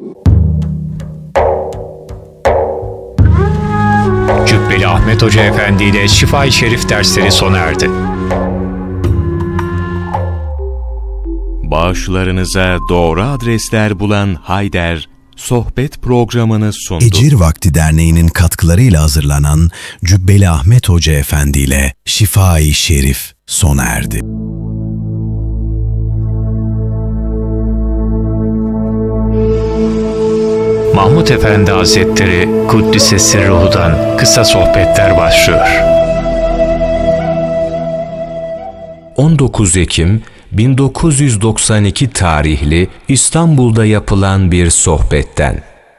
Cübbeli Ahmet Hoca Efendi ile Şifa-i Şerif dersleri sona erdi. Bağışlarınıza doğru adresler bulan Hayder, sohbet programını sundu. Ecir Vakti Derneği'nin katkılarıyla hazırlanan Cübbeli Ahmet Hoca Efendi ile Şifa-i Şerif sona erdi. Mahmud Efendi Hazretleri Kuddise Sirruhu'dan kısa sohbetler başlıyor. on dokuz Ekim bin dokuz yüz doksan iki tarihli İstanbul'da yapılan bir sohbetten.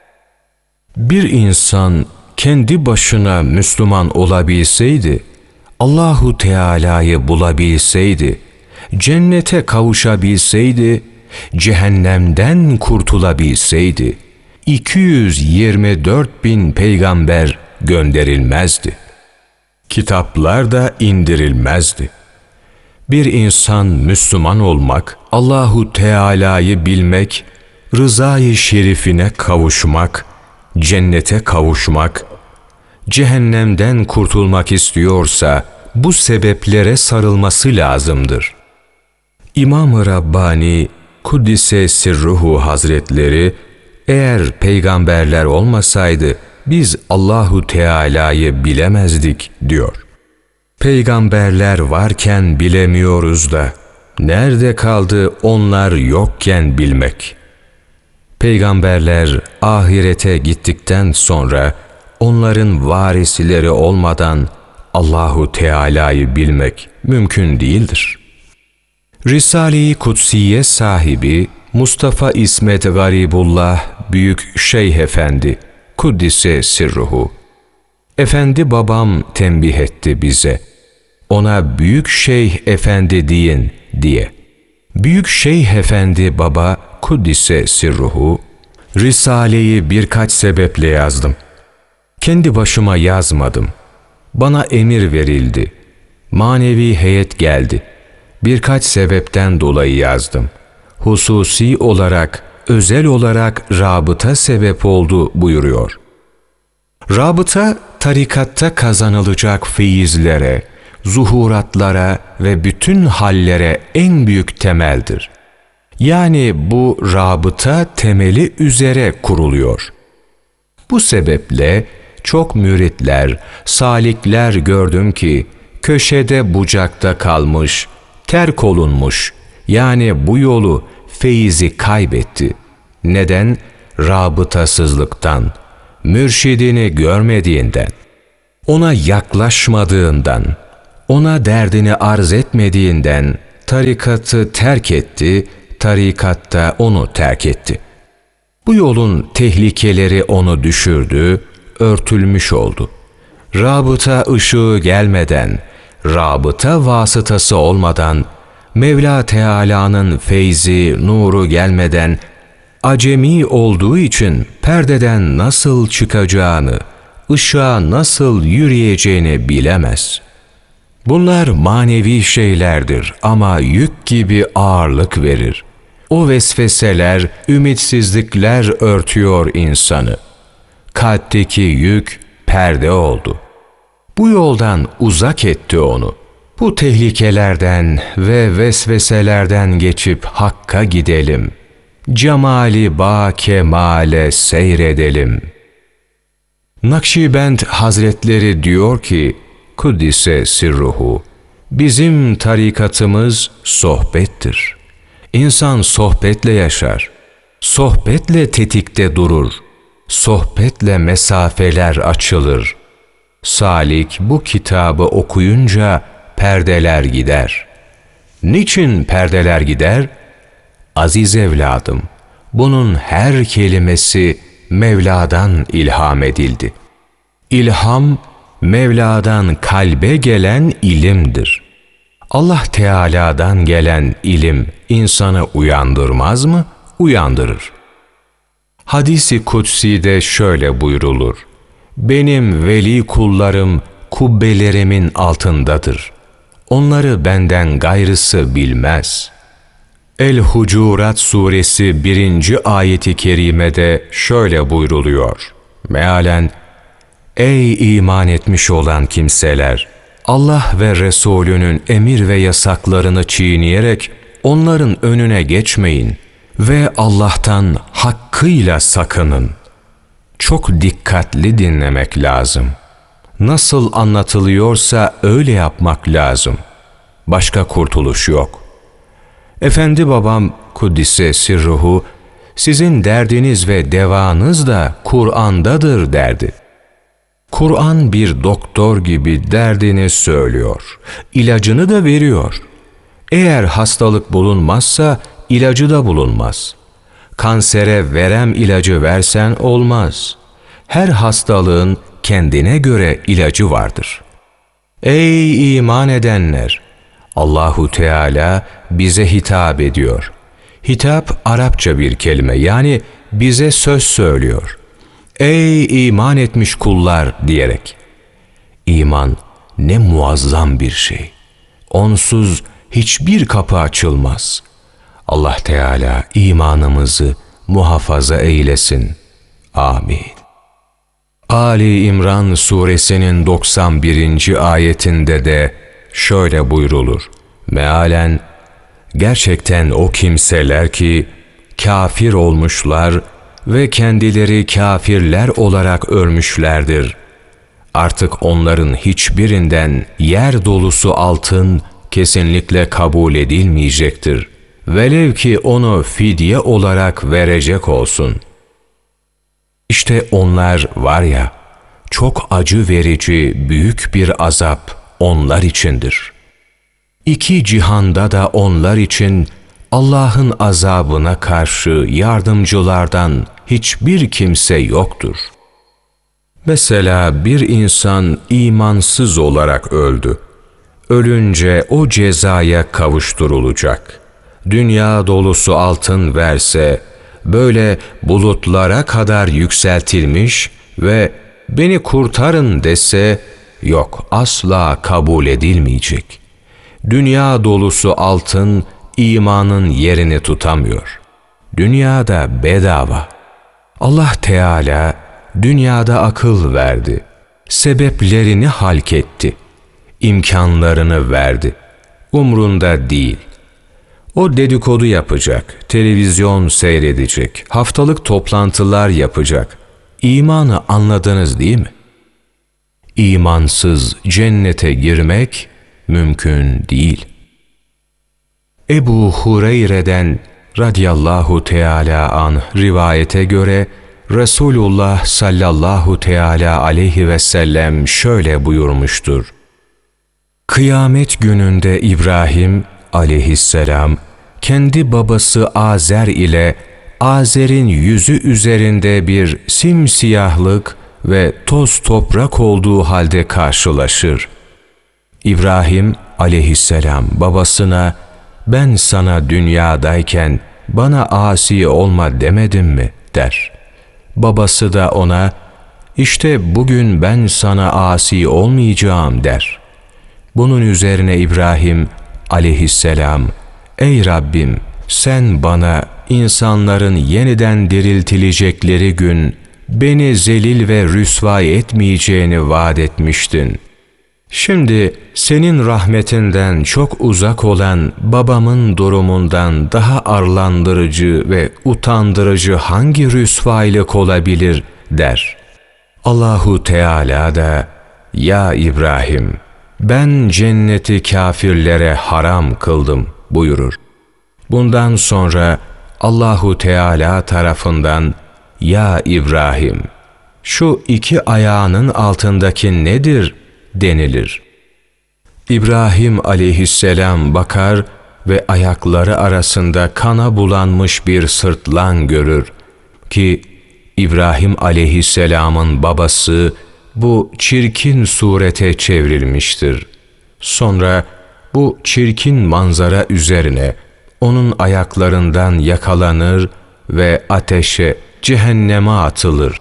Bir insan kendi başına Müslüman olabilseydi, Allahu Teala'yı bulabilseydi, cennete kavuşabilseydi, cehennemden kurtulabilseydi, iki yüz yirmi dört bin peygamber gönderilmezdi. Kitaplar da indirilmezdi. Bir insan Müslüman olmak, Allahu Teala'yı bilmek, rızayı şerifine kavuşmak, cennete kavuşmak, cehennemden kurtulmak istiyorsa bu sebeplere sarılması lazımdır. İmam-ı Rabbani Kuddise Sirruhu Hazretleri, eğer peygamberler olmasaydı biz Allahu Teala'yı bilemezdik diyor. Peygamberler varken bilemiyoruz da nerede kaldı onlar yokken bilmek? Peygamberler ahirete gittikten sonra onların varisleri olmadan Allahu Teala'yı bilmek mümkün değildir. Risale-i Kutsiye sahibi Mustafa İsmet Garibullah Büyük Şeyh Efendi Kuddise Sirruhu, Efendi babam tembih etti bize, ona Büyük Şeyh Efendi deyin diye. Büyük Şeyh Efendi baba Kuddise Sirruhu, Risale'yi birkaç sebeple yazdım. Kendi başıma yazmadım. Bana emir verildi. Manevi heyet geldi. Birkaç sebepten dolayı yazdım. Hususi olarak, özel olarak rabıta sebep oldu buyuruyor. Rabıta, tarikatta kazanılacak feyizlere, zuhuratlara ve bütün hallere en büyük temeldir. Yani bu rabıta temeli üzere kuruluyor. Bu sebeple çok müritler, salikler gördüm ki köşede bucakta kalmış, terk olunmuş, yani bu yolu, feyizi kaybetti. Neden? Rabıtasızlıktan. mürşidini görmediğinden, ona yaklaşmadığından, ona derdini arz etmediğinden tarikatı terk etti, tarikatta onu terk etti. Bu yolun tehlikeleri onu düşürdü, örtülmüş oldu. Rabıta ışığı gelmeden, rabıta vasıtası olmadan, Mevla Teala'nın feyzi, nuru gelmeden, acemi olduğu için perdeden nasıl çıkacağını, ışığa nasıl yürüyeceğini bilemez. Bunlar manevi şeylerdir ama yük gibi ağırlık verir. O vesveseler, ümitsizlikler örtüyor insanı. Kalpteki yük perde oldu. Bu yoldan uzak etti onu. Bu tehlikelerden ve vesveselerden geçip Hakk'a gidelim. Cemali ba kemale seyredelim. Nakşibend Hazretleri diyor ki, Kuddise sirruhu, bizim tarikatımız sohbettir. İnsan sohbetle yaşar, sohbetle tetikte durur, sohbetle mesafeler açılır. Salik bu kitabı okuyunca perdeler gider. Niçin perdeler gider? Aziz evladım, bunun her kelimesi Mevla'dan ilham edildi. İlham, Mevla'dan kalbe gelen ilimdir. Allah Teala'dan gelen ilim insanı uyandırmaz mı? Uyandırır. Hadis-i Kutsi'de şöyle buyrulur: benim veli kullarım kubbelerimin altındadır. Onları benden gayrısı bilmez. El-Hucurat suresi birinci ayeti kerimede şöyle buyruluyor. Mealen, ey iman etmiş olan kimseler! Allah ve Resulünün emir ve yasaklarını çiğneyerek onların önüne geçmeyin ve Allah'tan hakkıyla sakının. Çok dikkatli dinlemek lazım. Nasıl anlatılıyorsa öyle yapmak lazım. Başka kurtuluş yok. Efendi babam Kuddise sirruhu, sizin derdiniz ve devanız da Kur'an'dadır derdi. Kur'an bir doktor gibi derdini söylüyor, ilacını da veriyor. Eğer hastalık bulunmazsa ilacı da bulunmaz. Kansere verem ilacı versen olmaz. Her hastalığın kendine göre ilacı vardır. Ey iman edenler! Allahu Teala bize hitap ediyor. Hitap Arapça bir kelime, yani bize söz söylüyor. Ey iman etmiş kullar diyerek. İman ne muazzam bir şey. Onsuz hiçbir kapı açılmaz. Allah Teala imanımızı muhafaza eylesin. Amin. Ali İmran suresinin doksan birinci ayetinde de şöyle buyrulur. Mealen, gerçekten o kimseler ki kafir olmuşlar ve kendileri kafirler olarak ölmüşlerdir. Artık onların hiçbirinden yer dolusu altın kesinlikle kabul edilmeyecektir. Velev ki onu fidye olarak verecek olsun. İşte onlar var ya, çok acı verici büyük bir azap onlar içindir. İki cihanda da onlar için Allah'ın azabına karşı yardımcılardan hiçbir kimse yoktur. Mesela bir insan imansız olarak öldü. Ölünce o cezaya kavuşturulacak. Dünya dolusu altın verse, böyle bulutlara kadar yükseltilmiş ve beni kurtarın dese, yok, asla kabul edilmeyecek. Dünya dolusu altın imanın yerini tutamıyor. Dünyada bedava. Allah Teala dünyada akıl verdi. Sebeplerini halketti. İmkanlarını verdi. Umrunda değil. O dedikodu yapacak, televizyon seyredecek, haftalık toplantılar yapacak. İmanı anladınız değil mi? İmansız cennete girmek mümkün değil. Ebu Hureyre'den radıyallahu teala anh rivayete göre Resulullah sallallahu teala aleyhi ve sellem şöyle buyurmuştur. Kıyamet gününde İbrahim aleyhisselam kendi babası Azer ile Azer'in yüzü üzerinde bir simsiyahlık ve toz toprak olduğu halde karşılaşır. İbrahim aleyhisselam babasına ben sana dünyadayken bana asi olma demedim mi der. Babası da ona işte bugün ben sana asi olmayacağım der. Bunun üzerine İbrahim aleyhisselam ey Rabbim sen bana insanların yeniden diriltilecekleri gün beni zelil ve rüsvay etmeyeceğini vaat etmiştin. Şimdi senin rahmetinden çok uzak olan babamın durumundan daha arlandırıcı ve utandırıcı hangi rüsvaylık olabilir der. Allahu Teala da ya İbrahim ben cenneti kafirlere haram kıldım buyurur. Bundan sonra Allahu Teala tarafından ya İbrahim şu iki ayağının altındaki nedir denilir. İbrahim aleyhisselam bakar ve ayakları arasında kana bulanmış bir sırtlan görür ki İbrahim aleyhisselamın babası bu çirkin surete çevrilmiştir. Sonra bu çirkin manzara üzerine onun ayaklarından yakalanır ve ateşe, cehenneme atılır.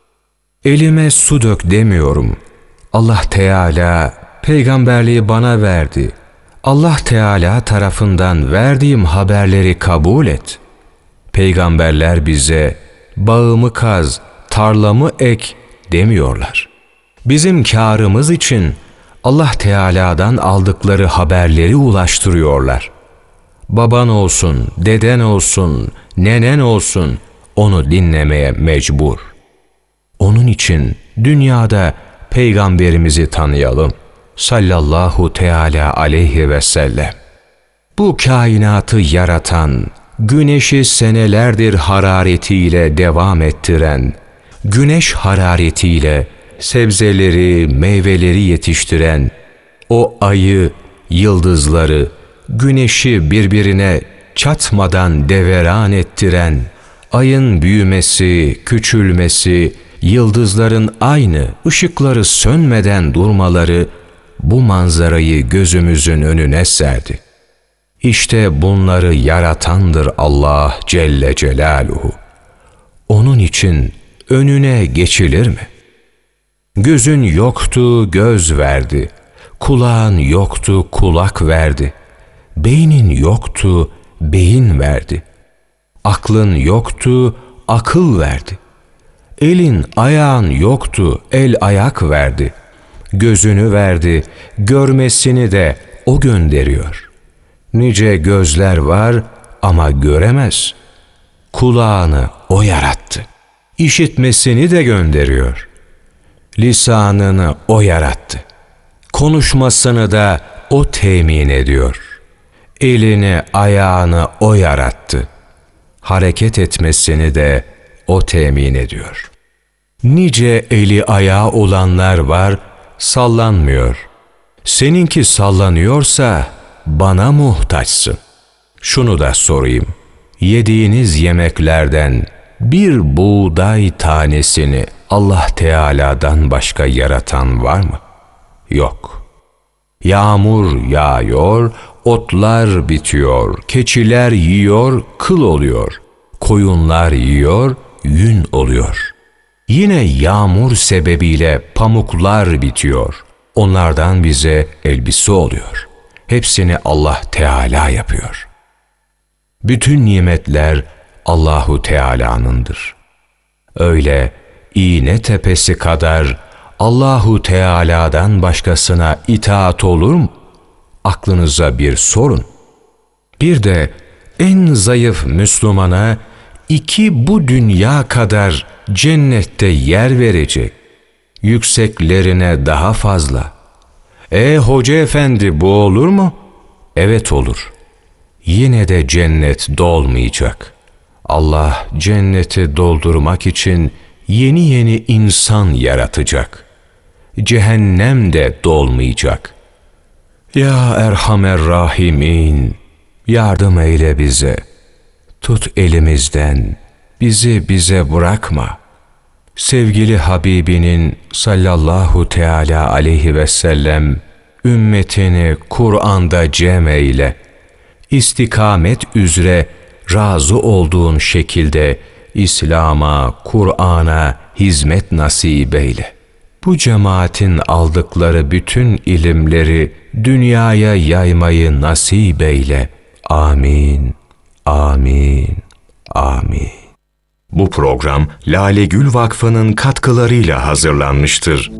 Elime su dök demiyorum. Allah Teala peygamberliği bana verdi. Allah Teala tarafından verdiğim haberleri kabul et. Peygamberler bize bağımı kaz, tarlamı ek demiyorlar. Bizim kârımız için Allah Teala'dan aldıkları haberleri ulaştırıyorlar. Baban olsun, deden olsun, nenen olsun onu dinlemeye mecbur. Onun için dünyada Peygamberimizi tanıyalım sallallahu teala aleyhi ve sellem. Bu kainatı yaratan, güneşi senelerdir hararetiyle devam ettiren, güneş hararetiyle sebzeleri, meyveleri yetiştiren, o ayı, yıldızları, güneşi birbirine çatmadan deveran ettiren, ayın büyümesi, küçülmesi, yıldızların aynı ışıkları sönmeden durmaları bu manzarayı gözümüzün önüne serdi. İşte bunları yaratandır Allah Celle Celaluhu. Onun için önüne geçilir mi? Gözün yoktu, göz verdi. Kulağın yoktu, kulak verdi. Beynin yoktu, beyin verdi. Aklın yoktu, akıl verdi. Elin, ayağın yoktu, el ayak verdi. Gözünü verdi, görmesini de o gönderiyor. Nice gözler var ama göremez. Kulağını o yarattı. İşitmesini de gönderiyor. Lisanını o yarattı. Konuşmasını da o temin ediyor. Elini, ayağını o yarattı. Hareket etmesini de o temin ediyor. Nice eli ayağı olanlar var, sallanmıyor. Seninki sallanıyorsa bana muhtaçsın. Şunu da sorayım. Yediğiniz yemeklerden bir buğday tanesini Allah Teala'dan başka yaratan var mı? Yok. Yağmur yağıyor, otlar bitiyor, keçiler yiyor, kıl oluyor. Koyunlar yiyor, yün oluyor. Yine yağmur sebebiyle pamuklar bitiyor. Onlardan bize elbise oluyor. Hepsini Allah Teala yapıyor. Bütün nimetler Allahu Teala'nındır. Öyle iğne tepesi kadar Allahu Teala'dan başkasına itaat olur mu? Aklınıza bir sorun. Bir de en zayıf Müslümana iki bu dünya kadar cennette yer verecek. Yükseklerine daha fazla. E hoca efendi bu olur mu? Evet olur. Yine de cennet dolmayacak. Allah cenneti doldurmak için yeni yeni insan yaratacak. Cehennem de dolmayacak. Ya Erhamer Rahimin, yardım eyle bize. Tut elimizden, bizi bize bırakma. Sevgili Habibinin sallallahu teala aleyhi ve sellem ümmetini Kur'an'da cem eyle. İstikamet üzere razı olduğun şekilde İslam'a, Kur'an'a hizmet nasip eyle. Bu cemaatin aldıkları bütün ilimleri dünyaya yaymayı nasip eyle. Amin, amin, amin. Bu program Lale Gül Vakfı'nın katkılarıyla hazırlanmıştır.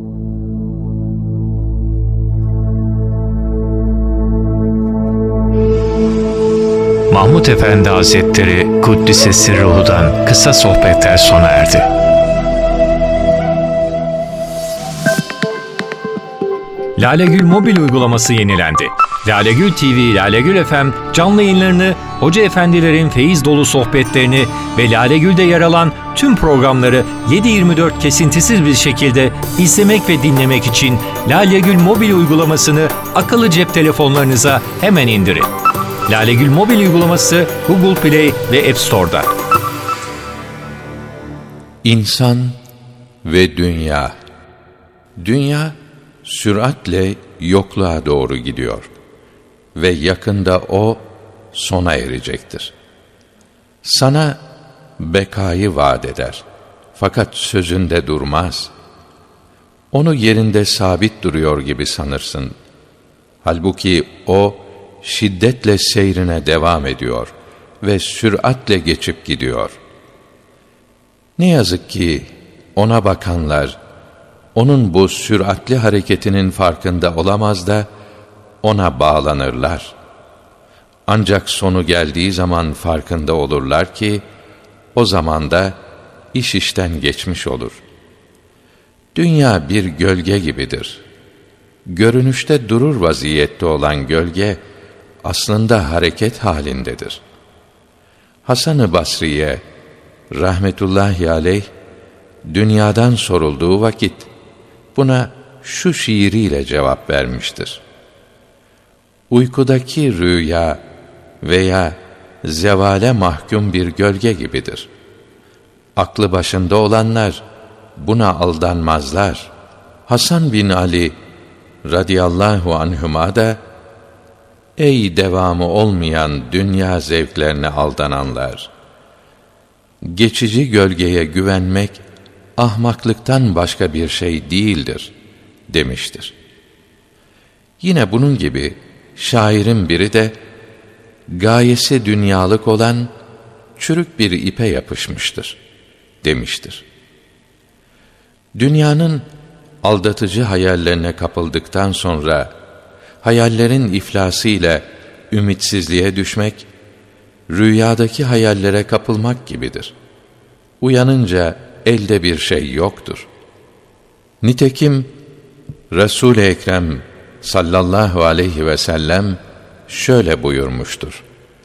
Mahmud Efendi Hazretleri Kuddise Sirruhu'dan kısa sohbetler sona erdi. Lale Gül mobil uygulaması yenilendi. Lale Gül T V, Lale Gül F M canlı yayınlarını, hoca efendilerin feyiz dolu sohbetlerini ve Lale Gül'de yer alan tüm programları yedi yirmi dört kesintisiz bir şekilde izlemek ve dinlemek için Lale Gül mobil uygulamasını akıllı cep telefonlarınıza hemen indirin. Lale Gül mobil uygulaması Google Play ve App Store'da. İnsan ve dünya. Dünya süratle yokluğa doğru gidiyor ve yakında o sona erecektir. Sana bekayı vaat eder fakat sözünde durmaz. Onu yerinde sabit duruyor gibi sanırsın. Halbuki o şiddetle seyrine devam ediyor ve süratle geçip gidiyor. Ne yazık ki ona bakanlar onun bu süratli hareketinin farkında olamaz da ona bağlanırlar. Ancak sonu geldiği zaman farkında olurlar ki o zaman da iş işten geçmiş olur. Dünya bir gölge gibidir. Görünüşte durur vaziyette olan gölge aslında hareket halindedir. Hasan-ı Basri'ye rahmetullahi aleyh dünyadan sorulduğu vakit buna şu şiiriyle cevap vermiştir. Uykudaki rüya veya zevale mahkum bir gölge gibidir. Aklı başında olanlar buna aldanmazlar. Hasan bin Ali radıyallahu anhuma da ey devamı olmayan dünya zevklerine aldananlar! Geçici gölgeye güvenmek ahmaklıktan başka bir şey değildir demiştir. Yine bunun gibi şairin biri de gayesi dünyalık olan çürük bir ipe yapışmıştır demiştir. Dünyanın aldatıcı hayallerine kapıldıktan sonra hayallerin iflasıyla ümitsizliğe düşmek, rüyadaki hayallere kapılmak gibidir. Uyanınca elde bir şey yoktur. Nitekim Resul-i Ekrem sallallahu aleyhi ve sellem şöyle buyurmuştur.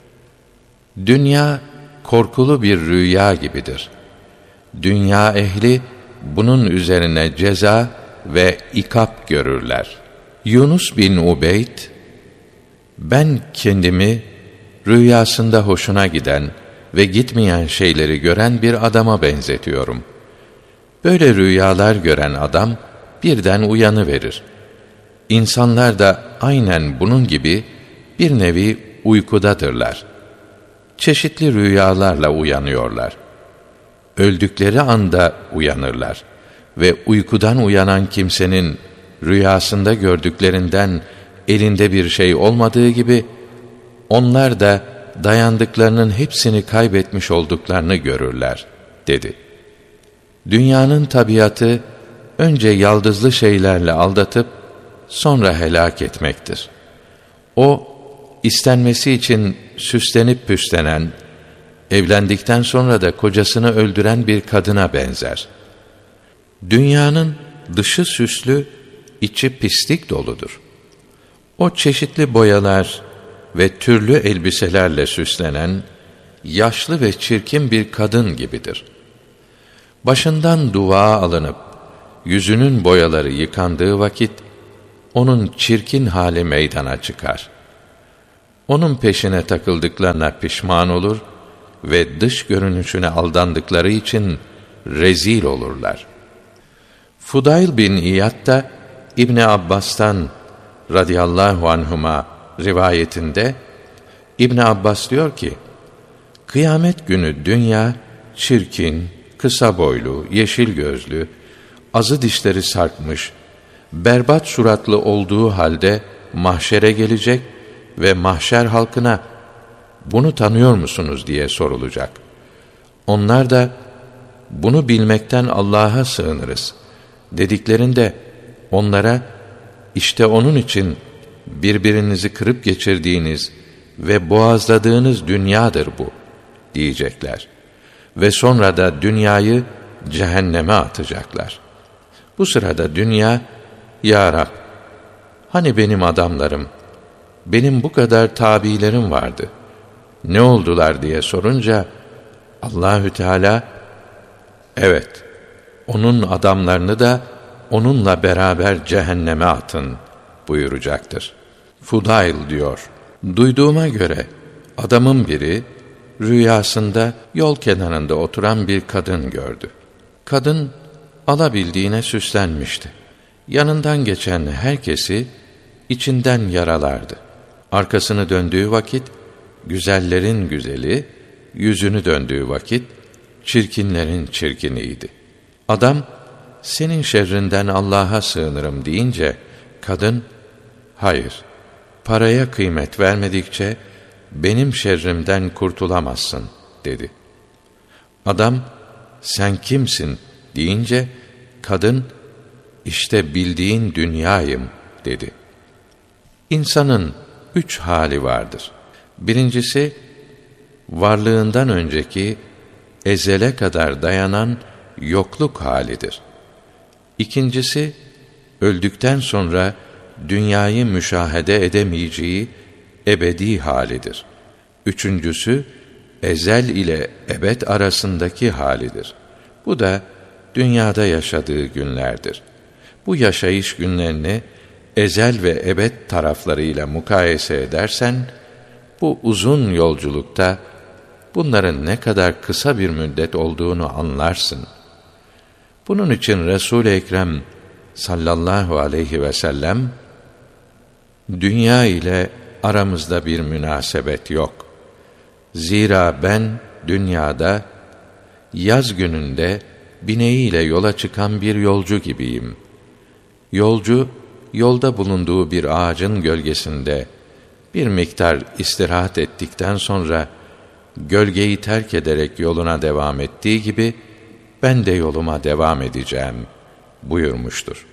Dünya korkulu bir rüya gibidir. Dünya ehli bunun üzerine ceza ve ikap görürler. Yunus bin Ubeyd, ben kendimi rüyasında hoşuna giden ve gitmeyen şeyleri gören bir adama benzetiyorum. Böyle rüyalar gören adam birden uyanıverir. İnsanlar da aynen bunun gibi bir nevi uykudadırlar. Çeşitli rüyalarla uyanıyorlar. Öldükleri anda uyanırlar ve uykudan uyanan kimsenin rüyasında gördüklerinden elinde bir şey olmadığı gibi onlar da dayandıklarının hepsini kaybetmiş olduklarını görürler, dedi. Dünyanın tabiatı önce yaldızlı şeylerle aldatıp sonra helak etmektir. O, istenmesi için süslenip püslenen, evlendikten sonra da kocasını öldüren bir kadına benzer. Dünyanın dışı süslü, içi pislik doludur. O çeşitli boyalar ve türlü elbiselerle süslenen, yaşlı ve çirkin bir kadın gibidir. Başından duvağ alınıp yüzünün boyaları yıkandığı vakit onun çirkin hali meydana çıkar. Onun peşine takıldıklarına pişman olur ve dış görünüşüne aldandıkları için rezil olurlar. Fudayl bin İyad da İbni Abbas'tan radıyallahu anhuma rivayetinde İbni Abbas diyor ki, kıyamet günü dünya çirkin, kısa boylu, yeşil gözlü, azı dişleri sarkmış, berbat suratlı olduğu halde mahşere gelecek ve mahşer halkına bunu tanıyor musunuz diye sorulacak. Onlar da bunu bilmekten Allah'a sığınırız dediklerinde onlara işte onun için birbirinizi kırıp geçirdiğiniz ve boğazladığınız dünyadır bu diyecekler. Ve sonra da dünyayı cehenneme atacaklar. Bu sırada dünya, ya Rab, hani benim adamlarım, benim bu kadar tabilerim vardı, ne oldular diye sorunca, Allahü Teala, evet, onun adamlarını da onunla beraber cehenneme atın buyuracaktır. Fudayl diyor, duyduğuma göre adamın biri rüyasında yol kenarında oturan bir kadın gördü. Kadın alabildiğine süslenmişti. Yanından geçen herkesi içinden yaralardı. Arkasını döndüğü vakit güzellerin güzeli, yüzünü döndüğü vakit çirkinlerin çirkiniydi. Adam, senin şerrinden Allah'a sığınırım deyince, kadın, hayır, paraya kıymet vermedikçe benim şerrimden kurtulamazsın dedi. Adam, sen kimsin deyince, kadın, işte bildiğin dünyayım dedi. İnsanın üç hali vardır. Birincisi, varlığından önceki ezele kadar dayanan yokluk halidir. İkincisi, öldükten sonra dünyayı müşahede edemeyeceği ebedi halidir. Üçüncüsü, ezel ile ebed arasındaki halidir. Bu da dünyada yaşadığı günlerdir. Bu yaşayış günlerini ezel ve ebed taraflarıyla mukayese edersen, bu uzun yolculukta bunların ne kadar kısa bir müddet olduğunu anlarsın. Bunun için Resul-i Ekrem sallallahu aleyhi ve sellem, dünya ile aramızda bir münasebet yok. Zira ben dünyada yaz gününde bineğiyle yola çıkan bir yolcu gibiyim. Yolcu, yolda bulunduğu bir ağacın gölgesinde bir miktar istirahat ettikten sonra gölgeyi terk ederek yoluna devam ettiği gibi ben de yoluma devam edeceğim buyurmuştur.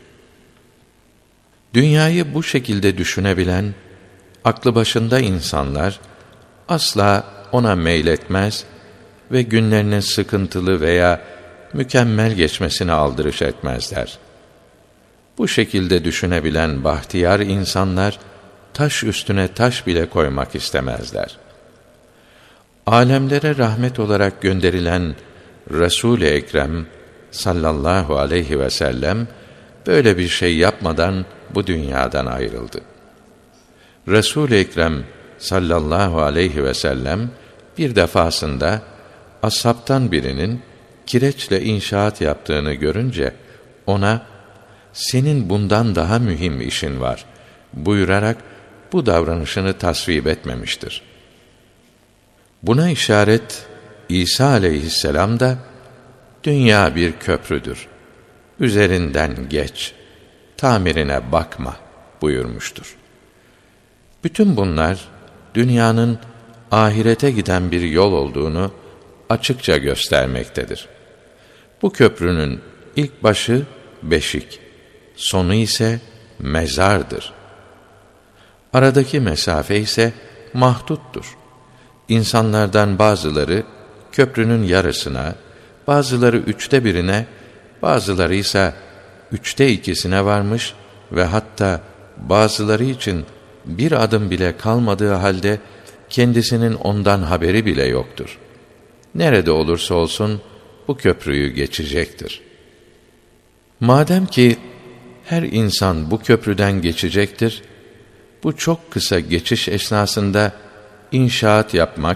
Dünyayı bu şekilde düşünebilen aklı başında insanlar asla ona meyletmez ve günlerinin sıkıntılı veya mükemmel geçmesine aldırış etmezler. Bu şekilde düşünebilen bahtiyar insanlar taş üstüne taş bile koymak istemezler. Alemlere rahmet olarak gönderilen Resul-i Ekrem sallallahu aleyhi ve sellem böyle bir şey yapmadan bu dünyadan ayrıldı. Resul-i Ekrem sallallahu aleyhi ve sellem bir defasında ashabtan birinin kireçle inşaat yaptığını görünce ona senin bundan daha mühim işin var buyurarak bu davranışını tasvip etmemiştir. Buna işaret İsa aleyhisselam da dünya bir köprüdür. Üzerinden geç, tamirine bakma buyurmuştur. Bütün bunlar dünyanın ahirete giden bir yol olduğunu açıkça göstermektedir. Bu köprünün ilk başı beşik, sonu ise mezardır. Aradaki mesafe ise mahduttur. İnsanlardan bazıları köprünün yarısına, bazıları üçte birine, bazıları ise üçte ikisine varmış ve hatta bazıları için bir adım bile kalmadığı halde kendisinin ondan haberi bile yoktur. Nerede olursa olsun bu köprüyü geçecektir. Madem ki her insan bu köprüden geçecektir, bu çok kısa geçiş esnasında inşaat yapmak